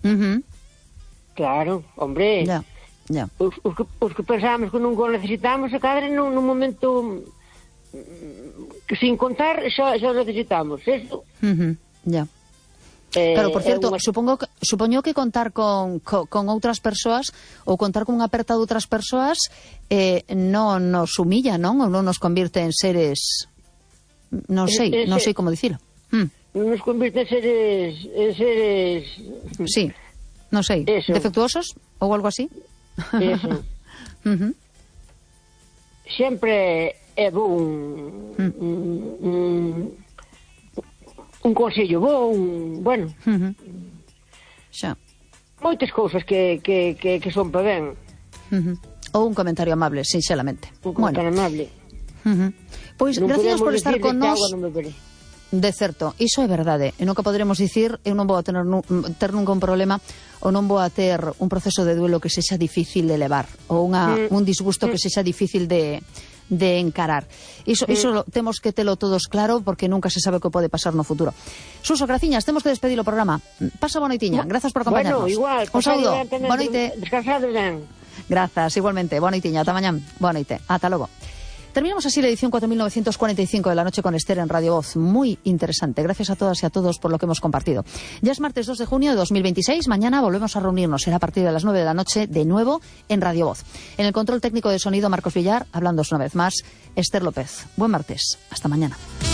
[SPEAKER 7] Claro, hombre.
[SPEAKER 2] Ya.
[SPEAKER 7] Os que pensamos que non o necesitamos, a cada nun momento que sin contar xa necesitamos. Eso.
[SPEAKER 2] Ya. Claro, por cierto, supoño que contar con outras persoas ou contar con unha aperta de outras persoas non nos humilla, non? Ou non nos convirte en seres... Non sei como dicilo.
[SPEAKER 7] Non nos convirte en seres...
[SPEAKER 2] Sí, non sei. Eso. Defectuosos ou algo así?
[SPEAKER 7] Eso. Sempre é bon un consello bo, bueno,
[SPEAKER 2] xa.
[SPEAKER 7] Moitas cousas que son para ben.
[SPEAKER 2] Ou un comentario amable, sinxelamente.
[SPEAKER 7] Un comentario amable.
[SPEAKER 2] Pois, gracias por estar con nós. De certo, iso é verdade. E nunca poderemos dicir, eu non vou a ter nunca un problema ou non vou a ter un proceso de duelo que sexa difícil de levar ou un disgusto que sexa difícil de encarar. Iso temos que telo todos claro porque nunca se sabe o que pode pasar no futuro. Suso, graciñas, temos que despedir o programa. Pasa boa noitiña, grazas por acompañarnos.
[SPEAKER 7] Bueno, igual,
[SPEAKER 2] un saúdo, boa noite.
[SPEAKER 7] Descansado ben.
[SPEAKER 2] Grazas, igualmente, boa noitiña, ata mañán, boa noite, ata logo. Terminamos así la edición 4945 de La Noche con Esther en Radio Voz. Muy interesante. Gracias a todas y a todos por lo que hemos compartido. Ya es martes 2 de junio de 2026. Mañana volvemos a reunirnos. Será a partir de las 9 de la noche de nuevo en Radio Voz. En el control técnico de sonido, Marcos Villar. Hablándoos una vez más, Esther López. Buen martes. Hasta mañana.